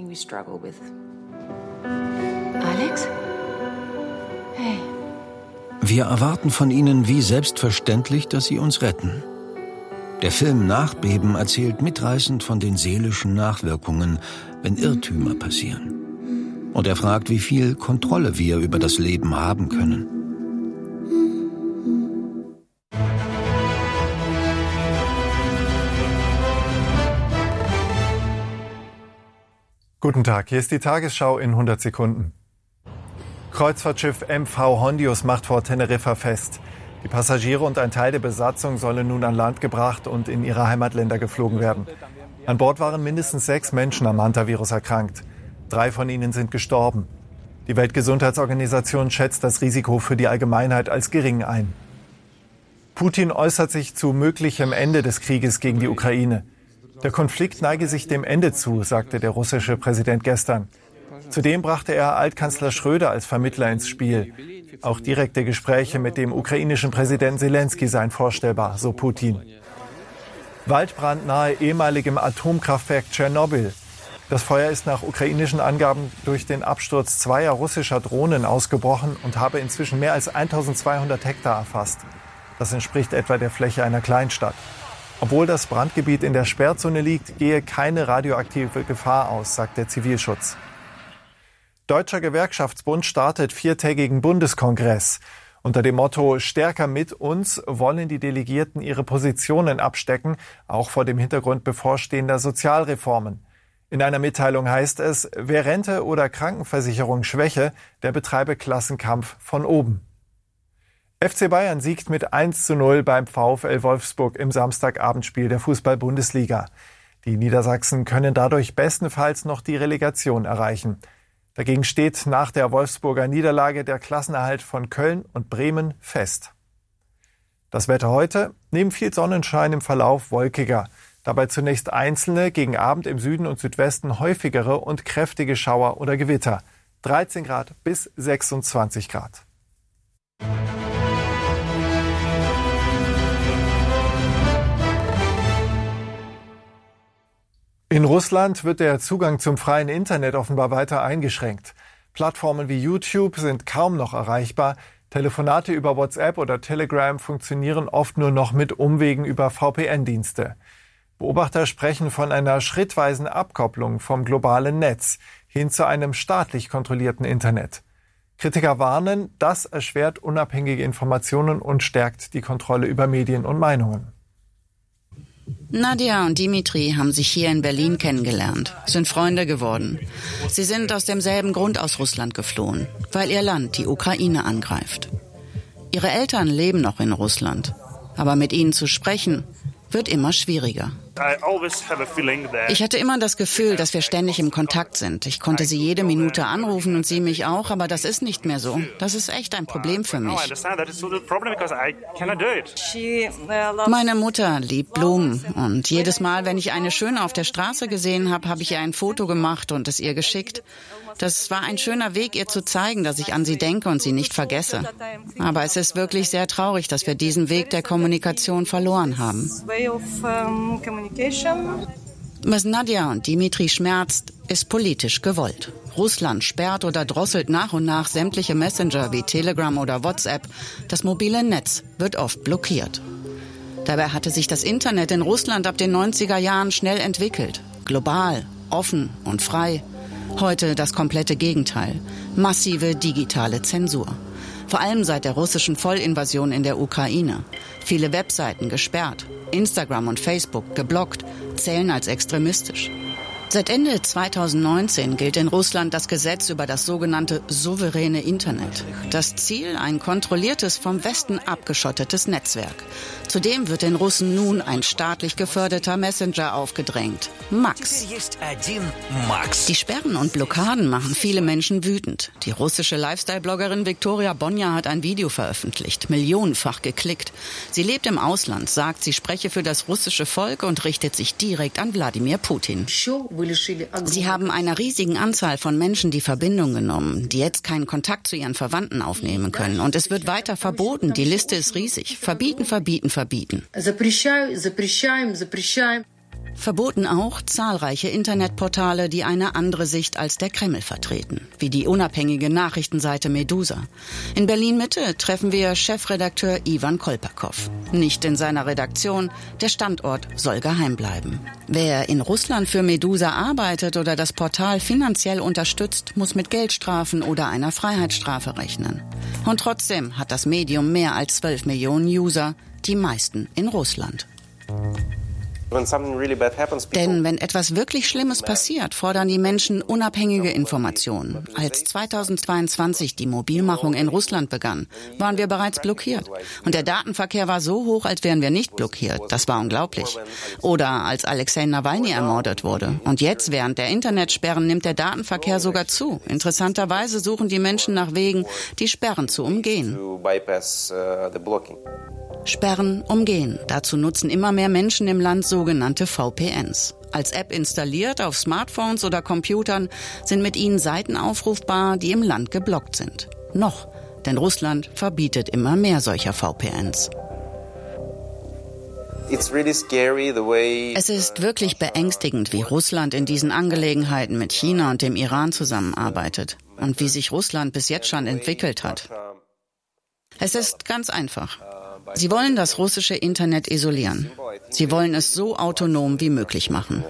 Alex? Hey. Wir erwarten von ihnen wie selbstverständlich, dass sie uns retten. Der Film Nachbeben erzählt mitreißend von den seelischen Nachwirkungen, wenn Irrtümer passieren. Und er fragt, wie viel Kontrolle wir über das Leben haben können. Guten Tag, hier ist die Tagesschau in 100 Sekunden. Kreuzfahrtschiff MV Hondius macht vor Teneriffa fest. Die Passagiere und ein Teil der Besatzung sollen nun an Land gebracht und in ihre Heimatländer geflogen werden. An Bord waren mindestens 6 Menschen am Hantavirus erkrankt. 3 von ihnen sind gestorben. Die Weltgesundheitsorganisation schätzt das Risiko für die Allgemeinheit als gering ein. Putin äußert sich zu möglichem Ende des Krieges gegen die Ukraine. Der Konflikt neige sich dem Ende zu, sagte der russische Präsident gestern. Zudem brachte er Altkanzler Schröder als Vermittler ins Spiel. Auch direkte Gespräche mit dem ukrainischen Präsidenten Selenskyj seien vorstellbar, so Putin. Waldbrand nahe ehemaligem Atomkraftwerk Tschernobyl. Das Feuer ist nach ukrainischen Angaben durch den Absturz zweier russischer Drohnen ausgebrochen und habe inzwischen mehr als 1200 Hektar erfasst. Das entspricht etwa der Fläche einer Kleinstadt. Obwohl das Brandgebiet in der Sperrzone liegt, gehe keine radioaktive Gefahr aus, sagt der Zivilschutz. Deutscher Gewerkschaftsbund startet 4-tägigen Bundeskongress. Unter dem Motto »Stärker mit uns« wollen die Delegierten ihre Positionen abstecken, auch vor dem Hintergrund bevorstehender Sozialreformen. In einer Mitteilung heißt es, wer Rente oder Krankenversicherung schwäche, der betreibe Klassenkampf von oben. FC Bayern siegt mit 1:0 beim VfL Wolfsburg im Samstagabendspiel der Fußball-Bundesliga. Die Niedersachsen können dadurch bestenfalls noch die Relegation erreichen. Dagegen steht nach der Wolfsburger Niederlage der Klassenerhalt von Köln und Bremen fest. Das Wetter heute, neben viel Sonnenschein im Verlauf wolkiger. Dabei zunächst einzelne, gegen Abend im Süden und Südwesten häufigere und kräftige Schauer oder Gewitter. 13 Grad bis 26 Grad. In Russland wird der Zugang zum freien Internet offenbar weiter eingeschränkt. Plattformen wie YouTube sind kaum noch erreichbar. Telefonate über WhatsApp oder Telegram funktionieren oft nur noch mit Umwegen über VPN-Dienste. Beobachter sprechen von einer schrittweisen Abkopplung vom globalen Netz hin zu einem staatlich kontrollierten Internet. Kritiker warnen, das erschwert unabhängige Informationen und stärkt die Kontrolle über Medien und Meinungen. Nadja und Dimitri haben sich hier in Berlin kennengelernt, sind Freunde geworden. Sie sind aus demselben Grund aus Russland geflohen, weil ihr Land die Ukraine angreift. Ihre Eltern leben noch in Russland, aber mit ihnen zu sprechen wird immer schwieriger. Ich hatte immer das Gefühl, dass wir ständig im Kontakt sind. Ich konnte sie jede Minute anrufen und sie mich auch, aber das ist nicht mehr so. Das ist echt ein Problem für mich. Meine Mutter liebt Blumen und jedes Mal, wenn ich eine schöne auf der Straße gesehen habe, habe ich ihr ein Foto gemacht und es ihr geschickt. Das war ein schöner Weg, ihr zu zeigen, dass ich an sie denke und sie nicht vergesse. Aber es ist wirklich sehr traurig, dass wir diesen Weg der Kommunikation verloren haben. Was Nadja und Dimitri schmerzt, ist politisch gewollt. Russland sperrt oder drosselt nach und nach sämtliche Messenger wie Telegram oder WhatsApp. Das mobile Netz wird oft blockiert. Dabei hatte sich das Internet in Russland ab den 90er Jahren schnell entwickelt. Global, offen und frei. Heute das komplette Gegenteil. Massive digitale Zensur. Vor allem seit der russischen Vollinvasion in der Ukraine. Viele Webseiten gesperrt. Instagram und Facebook geblockt, zählen als extremistisch. Seit Ende 2019 gilt in Russland das Gesetz über das sogenannte souveräne Internet. Das Ziel, ein kontrolliertes, vom Westen abgeschottetes Netzwerk. Zudem wird den Russen nun ein staatlich geförderter Messenger aufgedrängt. Max. Die Sperren und Blockaden machen viele Menschen wütend. Die russische Lifestyle-Bloggerin Viktoria Bonja hat ein Video veröffentlicht, millionenfach geklickt. Sie lebt im Ausland, sagt, sie spreche für das russische Volk und richtet sich direkt an Wladimir Putin. Sie haben einer riesigen Anzahl von Menschen die Verbindung genommen, die jetzt keinen Kontakt zu ihren Verwandten aufnehmen können. Und es wird weiter verboten. Die Liste ist riesig. Verbieten, verbieten, verbieten. Verboten auch zahlreiche Internetportale, die eine andere Sicht als der Kreml vertreten, wie die unabhängige Nachrichtenseite Medusa. In Berlin-Mitte treffen wir Chefredakteur Ivan Kolpakow. Nicht in seiner Redaktion, der Standort soll geheim bleiben. Wer in Russland für Medusa arbeitet oder das Portal finanziell unterstützt, muss mit Geldstrafen oder einer Freiheitsstrafe rechnen. Und trotzdem hat das Medium mehr als 12 Millionen User, die meisten in Russland. Denn wenn etwas wirklich Schlimmes passiert, fordern die Menschen unabhängige Informationen. Als 2022 die Mobilmachung in Russland begann, waren wir bereits blockiert. Und der Datenverkehr war so hoch, als wären wir nicht blockiert. Das war unglaublich. Oder als Alexei Nawalny ermordet wurde. Und jetzt, während der Internetsperren, nimmt der Datenverkehr sogar zu. Interessanterweise suchen die Menschen nach Wegen, die Sperren zu umgehen. Sperren, umgehen. Dazu nutzen immer mehr Menschen im Land sogenannte VPNs. Als App installiert auf Smartphones oder Computern sind mit ihnen Seiten aufrufbar, die im Land geblockt sind. Noch, denn Russland verbietet immer mehr solcher VPNs. Es ist wirklich beängstigend, wie Russland in diesen Angelegenheiten mit China und dem Iran zusammenarbeitet und wie sich Russland bis jetzt schon entwickelt hat. Es ist ganz einfach. Sie wollen das russische Internet isolieren. Sie wollen es so autonom wie möglich machen.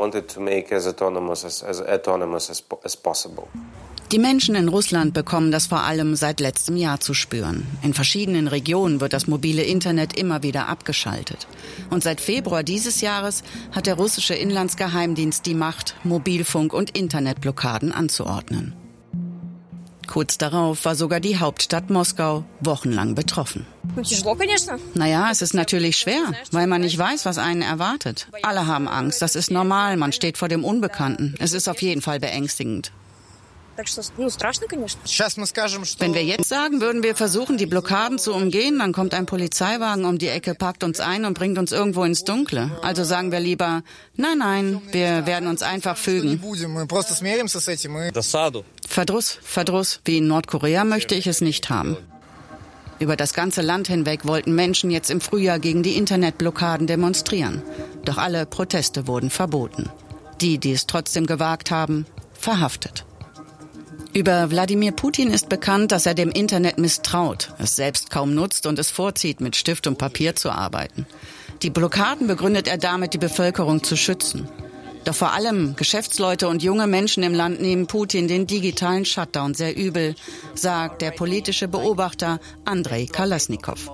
Die Menschen in Russland bekommen das vor allem seit letztem Jahr zu spüren. In verschiedenen Regionen wird das mobile Internet immer wieder abgeschaltet. Und seit Februar dieses Jahres hat der russische Inlandsgeheimdienst die Macht, Mobilfunk- und Internetblockaden anzuordnen. Kurz darauf war sogar die Hauptstadt Moskau wochenlang betroffen. Naja, es ist natürlich schwer, weil man nicht weiß, was einen erwartet. Alle haben Angst, das ist normal, man steht vor dem Unbekannten. Es ist auf jeden Fall beängstigend. Wenn wir jetzt sagen, würden wir versuchen, die Blockaden zu umgehen, dann kommt ein Polizeiwagen um die Ecke, packt uns ein und bringt uns irgendwo ins Dunkle. Also sagen wir lieber, nein, wir werden uns einfach fügen. Verdruss, wie in Nordkorea möchte ich es nicht haben. Über das ganze Land hinweg wollten Menschen jetzt im Frühjahr gegen die Internetblockaden demonstrieren. Doch alle Proteste wurden verboten. Die es trotzdem gewagt haben, verhaftet. Über Wladimir Putin ist bekannt, dass er dem Internet misstraut, es selbst kaum nutzt und es vorzieht, mit Stift und Papier zu arbeiten. Die Blockaden begründet er damit, die Bevölkerung zu schützen. Doch vor allem Geschäftsleute und junge Menschen im Land nehmen Putin den digitalen Shutdown sehr übel, sagt der politische Beobachter Andrei Kalasnikow.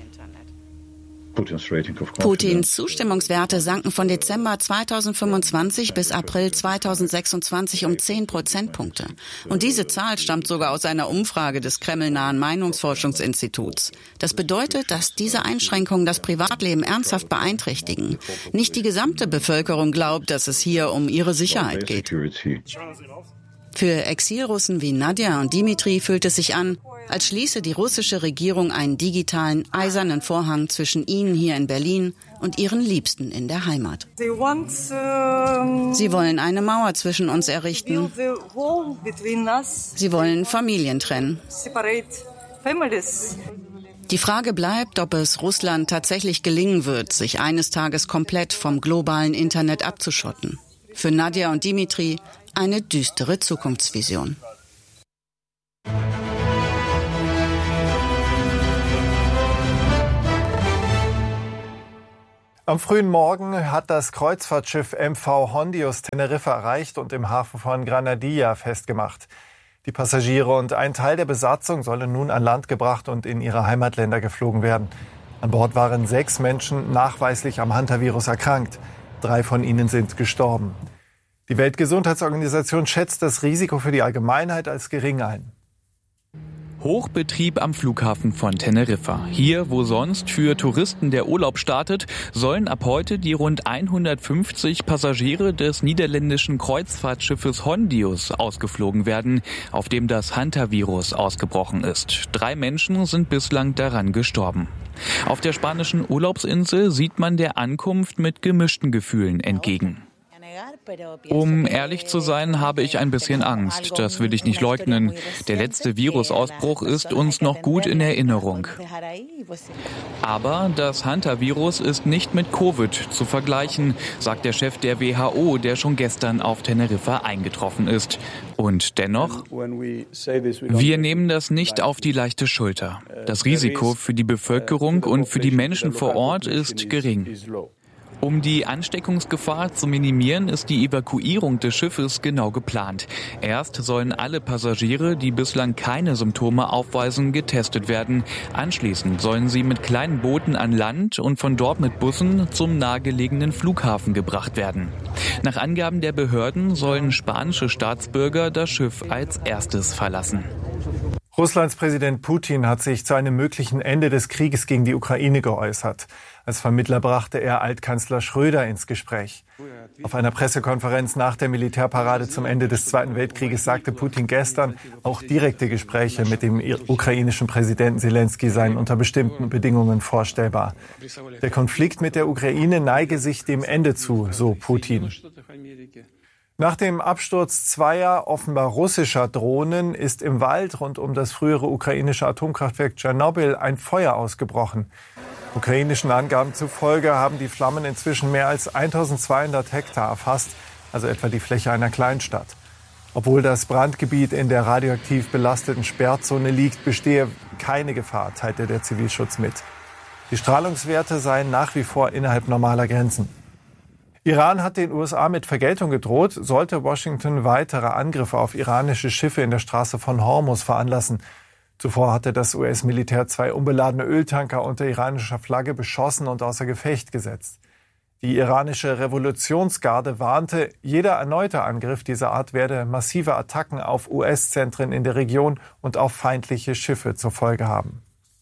Putins Zustimmungswerte sanken von Dezember 2025 bis April 2026 um 10 Prozentpunkte. Und diese Zahl stammt sogar aus einer Umfrage des kremlnahen Meinungsforschungsinstituts. Das bedeutet, dass diese Einschränkungen das Privatleben ernsthaft beeinträchtigen. Nicht die gesamte Bevölkerung glaubt, dass es hier um ihre Sicherheit geht. Für Exilrussen wie Nadja und Dimitri fühlt es sich an, als schließe die russische Regierung einen digitalen, eisernen Vorhang zwischen ihnen hier in Berlin und ihren Liebsten in der Heimat. Sie wollen eine Mauer zwischen uns errichten. Sie wollen Familien trennen. Die Frage bleibt, ob es Russland tatsächlich gelingen wird, sich eines Tages komplett vom globalen Internet abzuschotten. Für Nadja und Dimitri eine düstere Zukunftsvision. Am frühen Morgen hat das Kreuzfahrtschiff MV Hondius Teneriffa erreicht und im Hafen von Granadilla festgemacht. Die Passagiere und ein Teil der Besatzung sollen nun an Land gebracht und in ihre Heimatländer geflogen werden. An Bord waren 6 Menschen nachweislich am Hantavirus erkrankt. 3 von ihnen sind gestorben. Die Weltgesundheitsorganisation schätzt das Risiko für die Allgemeinheit als gering ein. Hochbetrieb am Flughafen von Teneriffa. Hier, wo sonst für Touristen der Urlaub startet, sollen ab heute die rund 150 Passagiere des niederländischen Kreuzfahrtschiffes Hondius ausgeflogen werden, auf dem das Hantavirus ausgebrochen ist. 3 Menschen sind bislang daran gestorben. Auf der spanischen Urlaubsinsel sieht man der Ankunft mit gemischten Gefühlen entgegen. Um ehrlich zu sein, habe ich ein bisschen Angst. Das will ich nicht leugnen. Der letzte Virusausbruch ist uns noch gut in Erinnerung. Aber das Hantavirus ist nicht mit Covid zu vergleichen, sagt der Chef der WHO, der schon gestern auf Teneriffa eingetroffen ist. Und dennoch, wir nehmen das nicht auf die leichte Schulter. Das Risiko für die Bevölkerung und für die Menschen vor Ort ist gering. Um die Ansteckungsgefahr zu minimieren, ist die Evakuierung des Schiffes genau geplant. Erst sollen alle Passagiere, die bislang keine Symptome aufweisen, getestet werden. Anschließend sollen sie mit kleinen Booten an Land und von dort mit Bussen zum nahegelegenen Flughafen gebracht werden. Nach Angaben der Behörden sollen spanische Staatsbürger das Schiff als erstes verlassen. Russlands Präsident Putin hat sich zu einem möglichen Ende des Krieges gegen die Ukraine geäußert. Als Vermittler brachte er Altkanzler Schröder ins Gespräch. Auf einer Pressekonferenz nach der Militärparade zum Ende des Zweiten Weltkrieges sagte Putin gestern, auch direkte Gespräche mit dem ukrainischen Präsidenten Selenskyj seien unter bestimmten Bedingungen vorstellbar. Der Konflikt mit der Ukraine neige sich dem Ende zu, so Putin. Nach dem Absturz zweier offenbar russischer Drohnen ist im Wald rund um das frühere ukrainische Atomkraftwerk Tschernobyl ein Feuer ausgebrochen. Ukrainischen Angaben zufolge haben die Flammen inzwischen mehr als 1200 Hektar erfasst, also etwa die Fläche einer Kleinstadt. Obwohl das Brandgebiet in der radioaktiv belasteten Sperrzone liegt, bestehe keine Gefahr, teilte der Zivilschutz mit. Die Strahlungswerte seien nach wie vor innerhalb normaler Grenzen. Iran hat den USA mit Vergeltung gedroht, sollte Washington weitere Angriffe auf iranische Schiffe in der Straße von Hormuz veranlassen. Zuvor hatte das US-Militär 2 unbeladene Öltanker unter iranischer Flagge beschossen und außer Gefecht gesetzt. Die iranische Revolutionsgarde warnte, jeder erneute Angriff dieser Art werde massive Attacken auf US-Zentren in der Region und auf feindliche Schiffe zur Folge haben.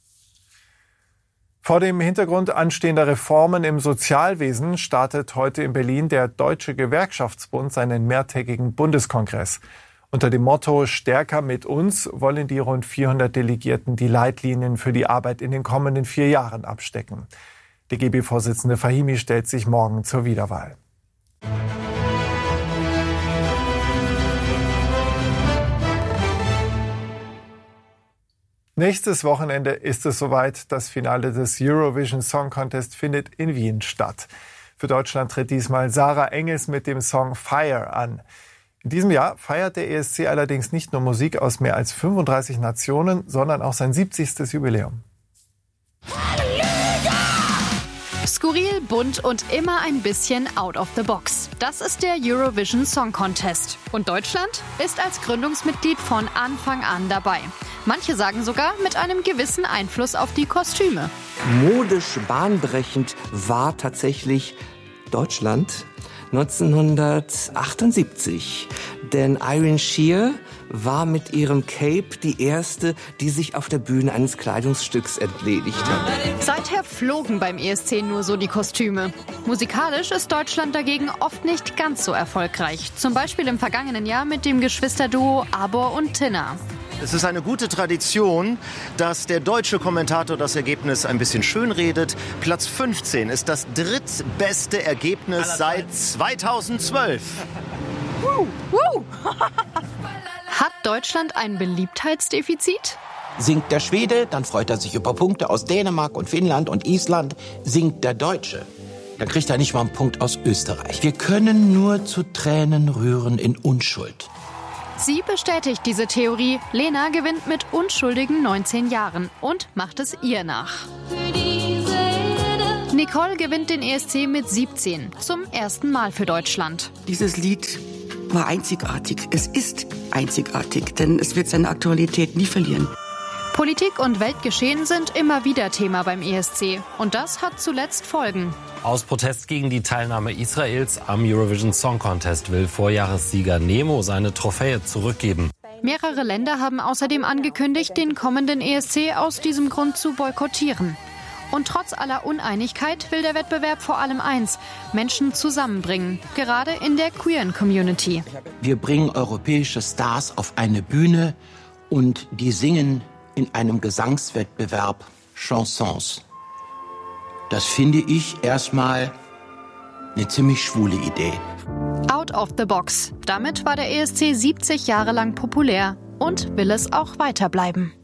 Vor dem Hintergrund anstehender Reformen im Sozialwesen startet heute in Berlin der Deutsche Gewerkschaftsbund seinen mehrtägigen Bundeskongress. Unter dem Motto »Stärker mit uns« wollen die rund 400 Delegierten die Leitlinien für die Arbeit in den kommenden 4 Jahren abstecken. Der DGB-Vorsitzende Fahimi stellt sich morgen zur Wiederwahl. Nächstes Wochenende ist es soweit. Das Finale des Eurovision Song Contest findet in Wien statt. Für Deutschland tritt diesmal Sarah Engels mit dem Song Fire an. In diesem Jahr feiert der ESC allerdings nicht nur Musik aus mehr als 35 Nationen, sondern auch sein 70. Jubiläum. Skurril, bunt und immer ein bisschen out of the box. Das ist der Eurovision Song Contest. Und Deutschland ist als Gründungsmitglied von Anfang an dabei. Manche sagen sogar mit einem gewissen Einfluss auf die Kostüme. Modisch bahnbrechend war tatsächlich Deutschland 1978. Denn Irene Shear war mit ihrem Cape die erste, die sich auf der Bühne eines Kleidungsstücks entledigt hat. Seither flogen beim ESC nur so die Kostüme. Musikalisch ist Deutschland dagegen oft nicht ganz so erfolgreich. Zum Beispiel im vergangenen Jahr mit dem Geschwisterduo Abor und Tinna. Es ist eine gute Tradition, dass der deutsche Kommentator das Ergebnis ein bisschen schönredet. Platz 15 ist das drittbeste Ergebnis seit 2012. Hat Deutschland ein Beliebtheitsdefizit? Singt der Schwede, dann freut er sich über Punkte aus Dänemark und Finnland und Island. Singt der Deutsche, dann kriegt er nicht mal einen Punkt aus Österreich. Wir können nur zu Tränen rühren in Unschuld. Sie bestätigt diese Theorie. Lena gewinnt mit unschuldigen 19 Jahren und macht es ihr nach. Nicole gewinnt den ESC mit 17, zum ersten Mal für Deutschland. Dieses Lied war einzigartig. Es ist einzigartig, denn es wird seine Aktualität nie verlieren. Politik und Weltgeschehen sind immer wieder Thema beim ESC. Und das hat zuletzt Folgen. Aus Protest gegen die Teilnahme Israels am Eurovision Song Contest will Vorjahressieger Nemo seine Trophäe zurückgeben. Mehrere Länder haben außerdem angekündigt, den kommenden ESC aus diesem Grund zu boykottieren. Und trotz aller Uneinigkeit will der Wettbewerb vor allem eins: Menschen zusammenbringen, gerade in der queeren Community. Wir bringen europäische Stars auf eine Bühne und die singen in einem Gesangswettbewerb Chansons. Das finde ich erstmal eine ziemlich schwule Idee. Out of the box. Damit war der ESC 70 Jahre lang populär und will es auch weiter bleiben.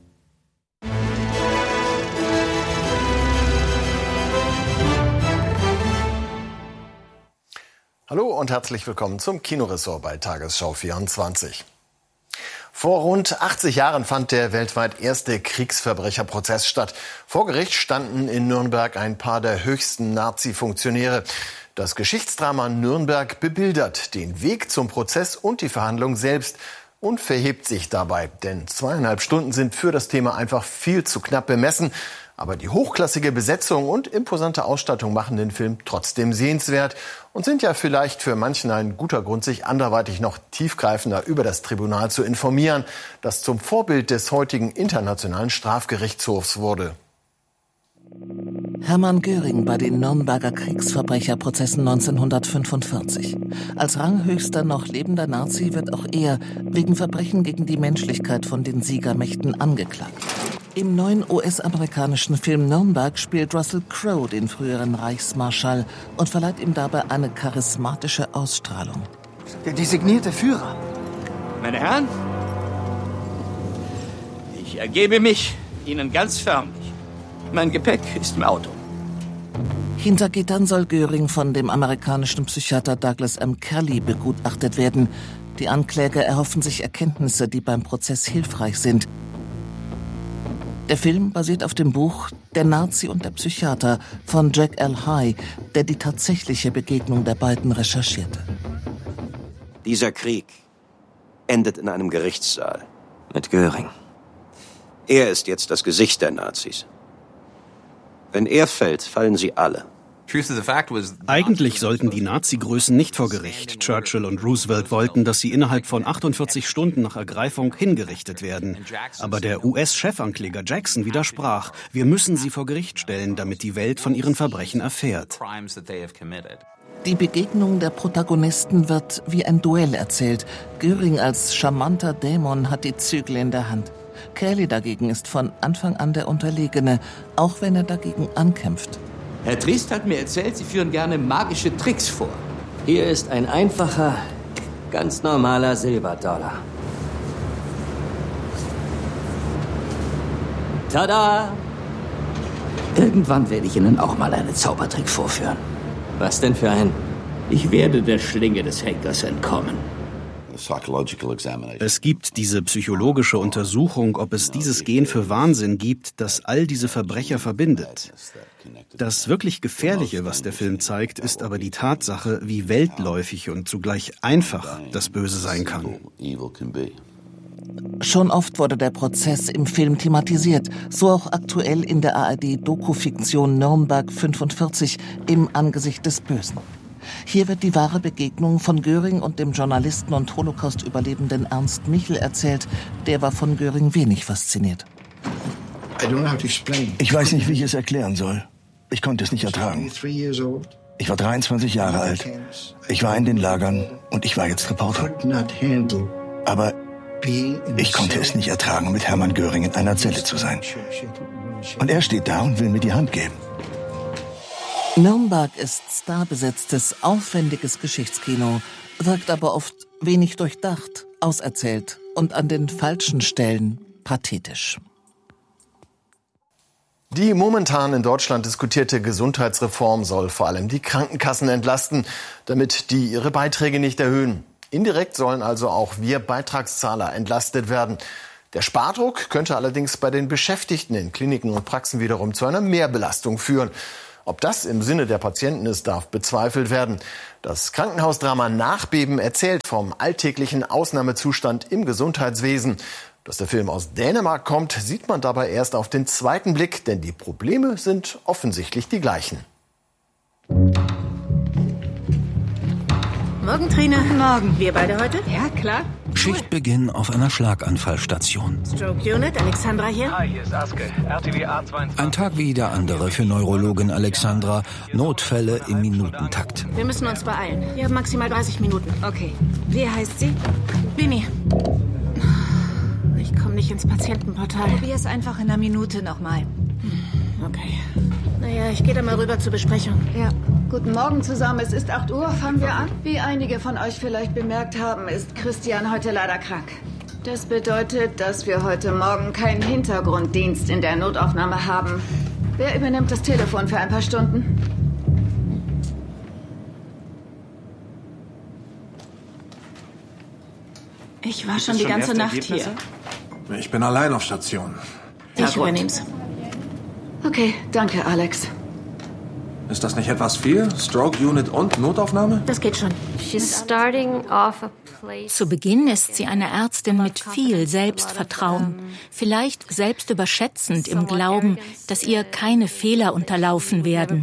Hallo und herzlich willkommen zum Kinoressort bei Tagesschau 24. Vor rund 80 Jahren fand der weltweit erste Kriegsverbrecherprozess statt. Vor Gericht standen in Nürnberg ein paar der höchsten Nazi-Funktionäre. Das Geschichtsdrama Nürnberg bebildert den Weg zum Prozess und die Verhandlung selbst und verhebt sich dabei. Denn 2,5 Stunden sind für das Thema einfach viel zu knapp bemessen. Aber die hochklassige Besetzung und imposante Ausstattung machen den Film trotzdem sehenswert und sind ja vielleicht für manchen ein guter Grund, sich anderweitig noch tiefgreifender über das Tribunal zu informieren, das zum Vorbild des heutigen Internationalen Strafgerichtshofs wurde. Hermann Göring bei den Nürnberger Kriegsverbrecherprozessen 1945. Als ranghöchster noch lebender Nazi wird auch er wegen Verbrechen gegen die Menschlichkeit von den Siegermächten angeklagt. Im neuen US-amerikanischen Film Nürnberg spielt Russell Crowe den früheren Reichsmarschall und verleiht ihm dabei eine charismatische Ausstrahlung. Der designierte Führer. Meine Herren, ich ergebe mich Ihnen ganz förmlich. Mein Gepäck ist im Auto. Hinter Gittern soll Göring von dem amerikanischen Psychiater Douglas M. Kelly begutachtet werden. Die Ankläger erhoffen sich Erkenntnisse, die beim Prozess hilfreich sind. Der Film basiert auf dem Buch Der Nazi und der Psychiater von Jack L. High, der die tatsächliche Begegnung der beiden recherchierte. Dieser Krieg endet in einem Gerichtssaal mit Göring. Er ist jetzt das Gesicht der Nazis. Wenn er fällt, fallen sie alle. Eigentlich sollten die Nazi-Größen nicht vor Gericht. Churchill und Roosevelt wollten, dass sie innerhalb von 48 Stunden nach Ergreifung hingerichtet werden. Aber der US-Chefankläger Jackson widersprach. Wir müssen sie vor Gericht stellen, damit die Welt von ihren Verbrechen erfährt. Die Begegnung der Protagonisten wird wie ein Duell erzählt. Göring als charmanter Dämon hat die Zügel in der Hand. Kelly dagegen ist von Anfang an der Unterlegene, auch wenn er dagegen ankämpft. Herr Triest hat mir erzählt, Sie führen gerne magische Tricks vor. Hier ist ein einfacher, ganz normaler Silberdollar. Tada! Irgendwann werde ich Ihnen auch mal einen Zaubertrick vorführen. Was denn für ein? Ich werde der Schlinge des Henkers entkommen. Es gibt diese psychologische Untersuchung, ob es dieses Gen für Wahnsinn gibt, das all diese Verbrecher verbindet. Das wirklich Gefährliche, was der Film zeigt, ist aber die Tatsache, wie weltläufig und zugleich einfach das Böse sein kann. Schon oft wurde der Prozess im Film thematisiert, so auch aktuell in der ARD-Dokufiktion Nürnberg 45 im Angesicht des Bösen. Hier wird die wahre Begegnung von Göring und dem Journalisten und Holocaust-Überlebenden Ernst Michel erzählt. Der war von Göring wenig fasziniert. Ich weiß nicht, wie ich es erklären soll. Ich konnte es nicht ertragen. Ich war 23 Jahre alt. Ich war in den Lagern und ich war jetzt Reporter. Aber ich konnte es nicht ertragen, mit Hermann Göring in einer Zelle zu sein. Und er steht da und will mir die Hand geben. Nürnberg ist starbesetztes, aufwendiges Geschichtskino, wirkt aber oft wenig durchdacht, auserzählt und an den falschen Stellen pathetisch. Die momentan in Deutschland diskutierte Gesundheitsreform soll vor allem die Krankenkassen entlasten, damit die ihre Beiträge nicht erhöhen. Indirekt sollen also auch wir Beitragszahler entlastet werden. Der Spardruck könnte allerdings bei den Beschäftigten in Kliniken und Praxen wiederum zu einer Mehrbelastung führen. Ob das im Sinne der Patienten ist, darf bezweifelt werden. Das Krankenhausdrama Nachbeben erzählt vom alltäglichen Ausnahmezustand im Gesundheitswesen. Dass der Film aus Dänemark kommt, sieht man dabei erst auf den zweiten Blick, denn die Probleme sind offensichtlich die gleichen. Morgen, Trina. Morgen. Wir beide heute? Ja, klar. Schichtbeginn auf einer Schlaganfallstation. Stroke Unit, Alexandra hier. Hi, hier ist Aske. RTW A22. Ein Tag wie der andere für Neurologin Alexandra. Notfälle im Minutentakt. Wir müssen uns beeilen. Wir haben maximal 30 Minuten. Okay. Wie heißt sie? Winnie. Ich komme nicht ins Patientenportal. Probier es einfach in einer Minute nochmal. Okay. Naja, ich gehe da mal rüber zur Besprechung. Ja. Guten Morgen zusammen. Es ist 8 Uhr. Fangen wir an. Wie einige von euch vielleicht bemerkt haben, ist Christian heute leider krank. Das bedeutet, dass wir heute Morgen keinen Hintergrunddienst in der Notaufnahme haben. Wer übernimmt das Telefon für ein paar Stunden? Ich war schon die ganze Nacht hier. Ich bin allein auf Station. Ich übernehm's. Okay, danke, Alex. Ist das nicht etwas viel? Stroke Unit und Notaufnahme? Das geht schon. Zu Beginn ist sie eine Ärztin mit viel Selbstvertrauen, vielleicht selbst überschätzend im Glauben, dass ihr keine Fehler unterlaufen werden.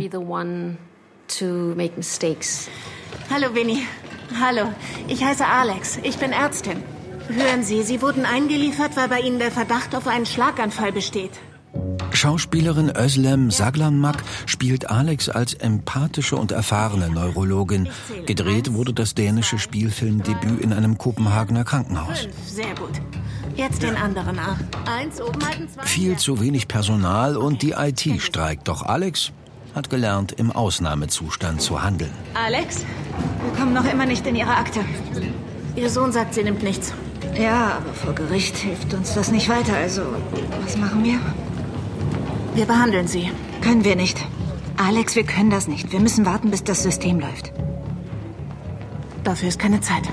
Hallo, Winnie. Hallo, ich heiße Alex. Ich bin Ärztin. Hören Sie, Sie wurden eingeliefert, weil bei Ihnen der Verdacht auf einen Schlaganfall besteht. Schauspielerin Özlem Saglanmak spielt Alex als empathische und erfahrene Neurologin. Gedreht wurde das dänische Spielfilmdebüt in einem Kopenhagener Krankenhaus. Sehr gut. Jetzt den anderen Arm. 1 oben halten, 2. Viel zu wenig Personal und die IT streikt. Doch Alex hat gelernt, im Ausnahmezustand zu handeln. Alex, wir kommen noch immer nicht in Ihre Akte. Ihr Sohn sagt, sie nimmt nichts. Ja, aber vor Gericht hilft uns das nicht weiter. Also, was machen wir? Wir behandeln sie. Können wir nicht. Alex, wir können das nicht. Wir müssen warten, bis das System läuft. Dafür ist keine Zeit.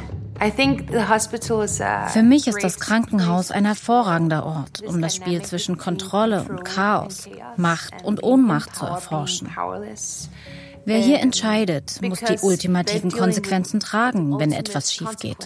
Für mich ist das Krankenhaus ein hervorragender Ort, um das Spiel zwischen Kontrolle und Chaos, Macht und Ohnmacht zu erforschen. Wer hier entscheidet, muss die ultimativen Konsequenzen tragen, wenn etwas schief geht.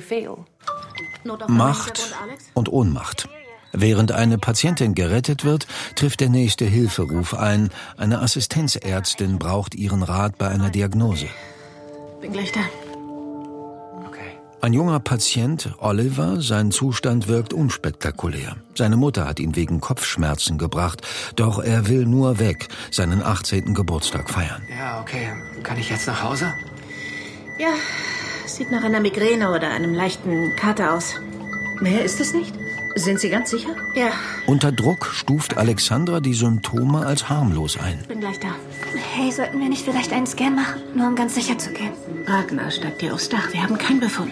Macht und Ohnmacht. Während eine Patientin gerettet wird, trifft der nächste Hilferuf ein. Eine Assistenzärztin braucht ihren Rat bei einer Diagnose. Bin gleich da. Ein junger Patient, Oliver, sein Zustand wirkt unspektakulär. Seine Mutter hat ihn wegen Kopfschmerzen gebracht, doch er will nur weg, seinen 18. Geburtstag feiern. Ja, okay. Kann ich jetzt nach Hause? Ja, sieht nach einer Migräne oder einem leichten Kater aus. Mehr ist es nicht? Sind Sie ganz sicher? Ja. Unter Druck stuft Alexandra die Symptome als harmlos ein. Bin gleich da. Hey, sollten wir nicht vielleicht einen Scan machen, nur um ganz sicher zu gehen? Ragnar steigt dir aufs Dach. Wir haben keinen Befund.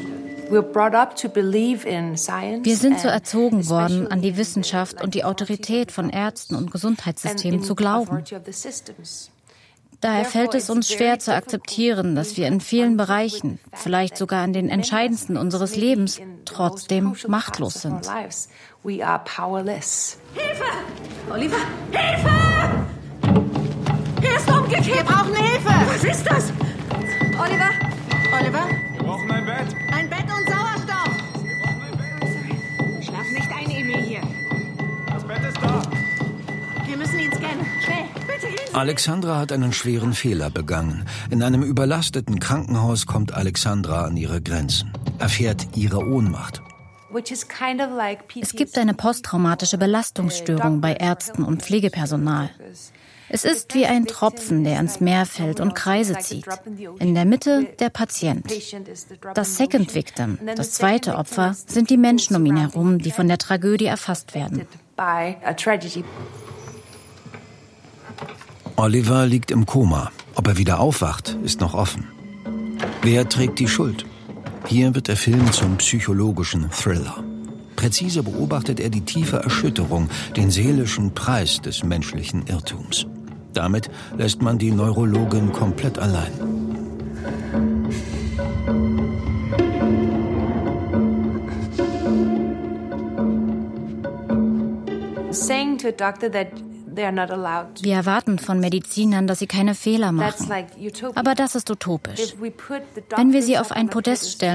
Wir sind so erzogen worden, an die Wissenschaft und die Autorität von Ärzten und Gesundheitssystemen zu glauben. Daher fällt es uns schwer zu akzeptieren, dass wir in vielen Bereichen, vielleicht sogar in den entscheidendsten unseres Lebens, trotzdem machtlos sind. Hilfe! Oliver, Hilfe! Er ist umgekehrt! Wir brauchen Hilfe! Was ist das? Oliver? Oliver? Wir brauchen ein Bett. Ein Bett und Sauerstoff! Schlaf nicht ein, Emil, hier. Das Bett ist da. Wir müssen ihn scannen. Schnell, bitte gehen Sie. Alexandra hat einen schweren Fehler begangen. In einem überlasteten Krankenhaus kommt Alexandra an ihre Grenzen, erfährt ihre Ohnmacht. Es gibt eine posttraumatische Belastungsstörung bei Ärzten und Pflegepersonal. Es ist wie ein Tropfen, der ins Meer fällt und Kreise zieht. In der Mitte der Patient. Das Second Victim, das zweite Opfer, sind die Menschen um ihn herum, die von der Tragödie erfasst werden. Oliver liegt im Koma. Ob er wieder aufwacht, ist noch offen. Wer trägt die Schuld? Hier wird der Film zum psychologischen Thriller. Präzise beobachtet er die tiefe Erschütterung, den seelischen Preis des menschlichen Irrtums. Damit lässt man die Neurologin komplett allein. Wir erwarten von Medizinern, dass sie keine Fehler machen. Aber das ist utopisch. Wenn wir sie auf ein Podest stellen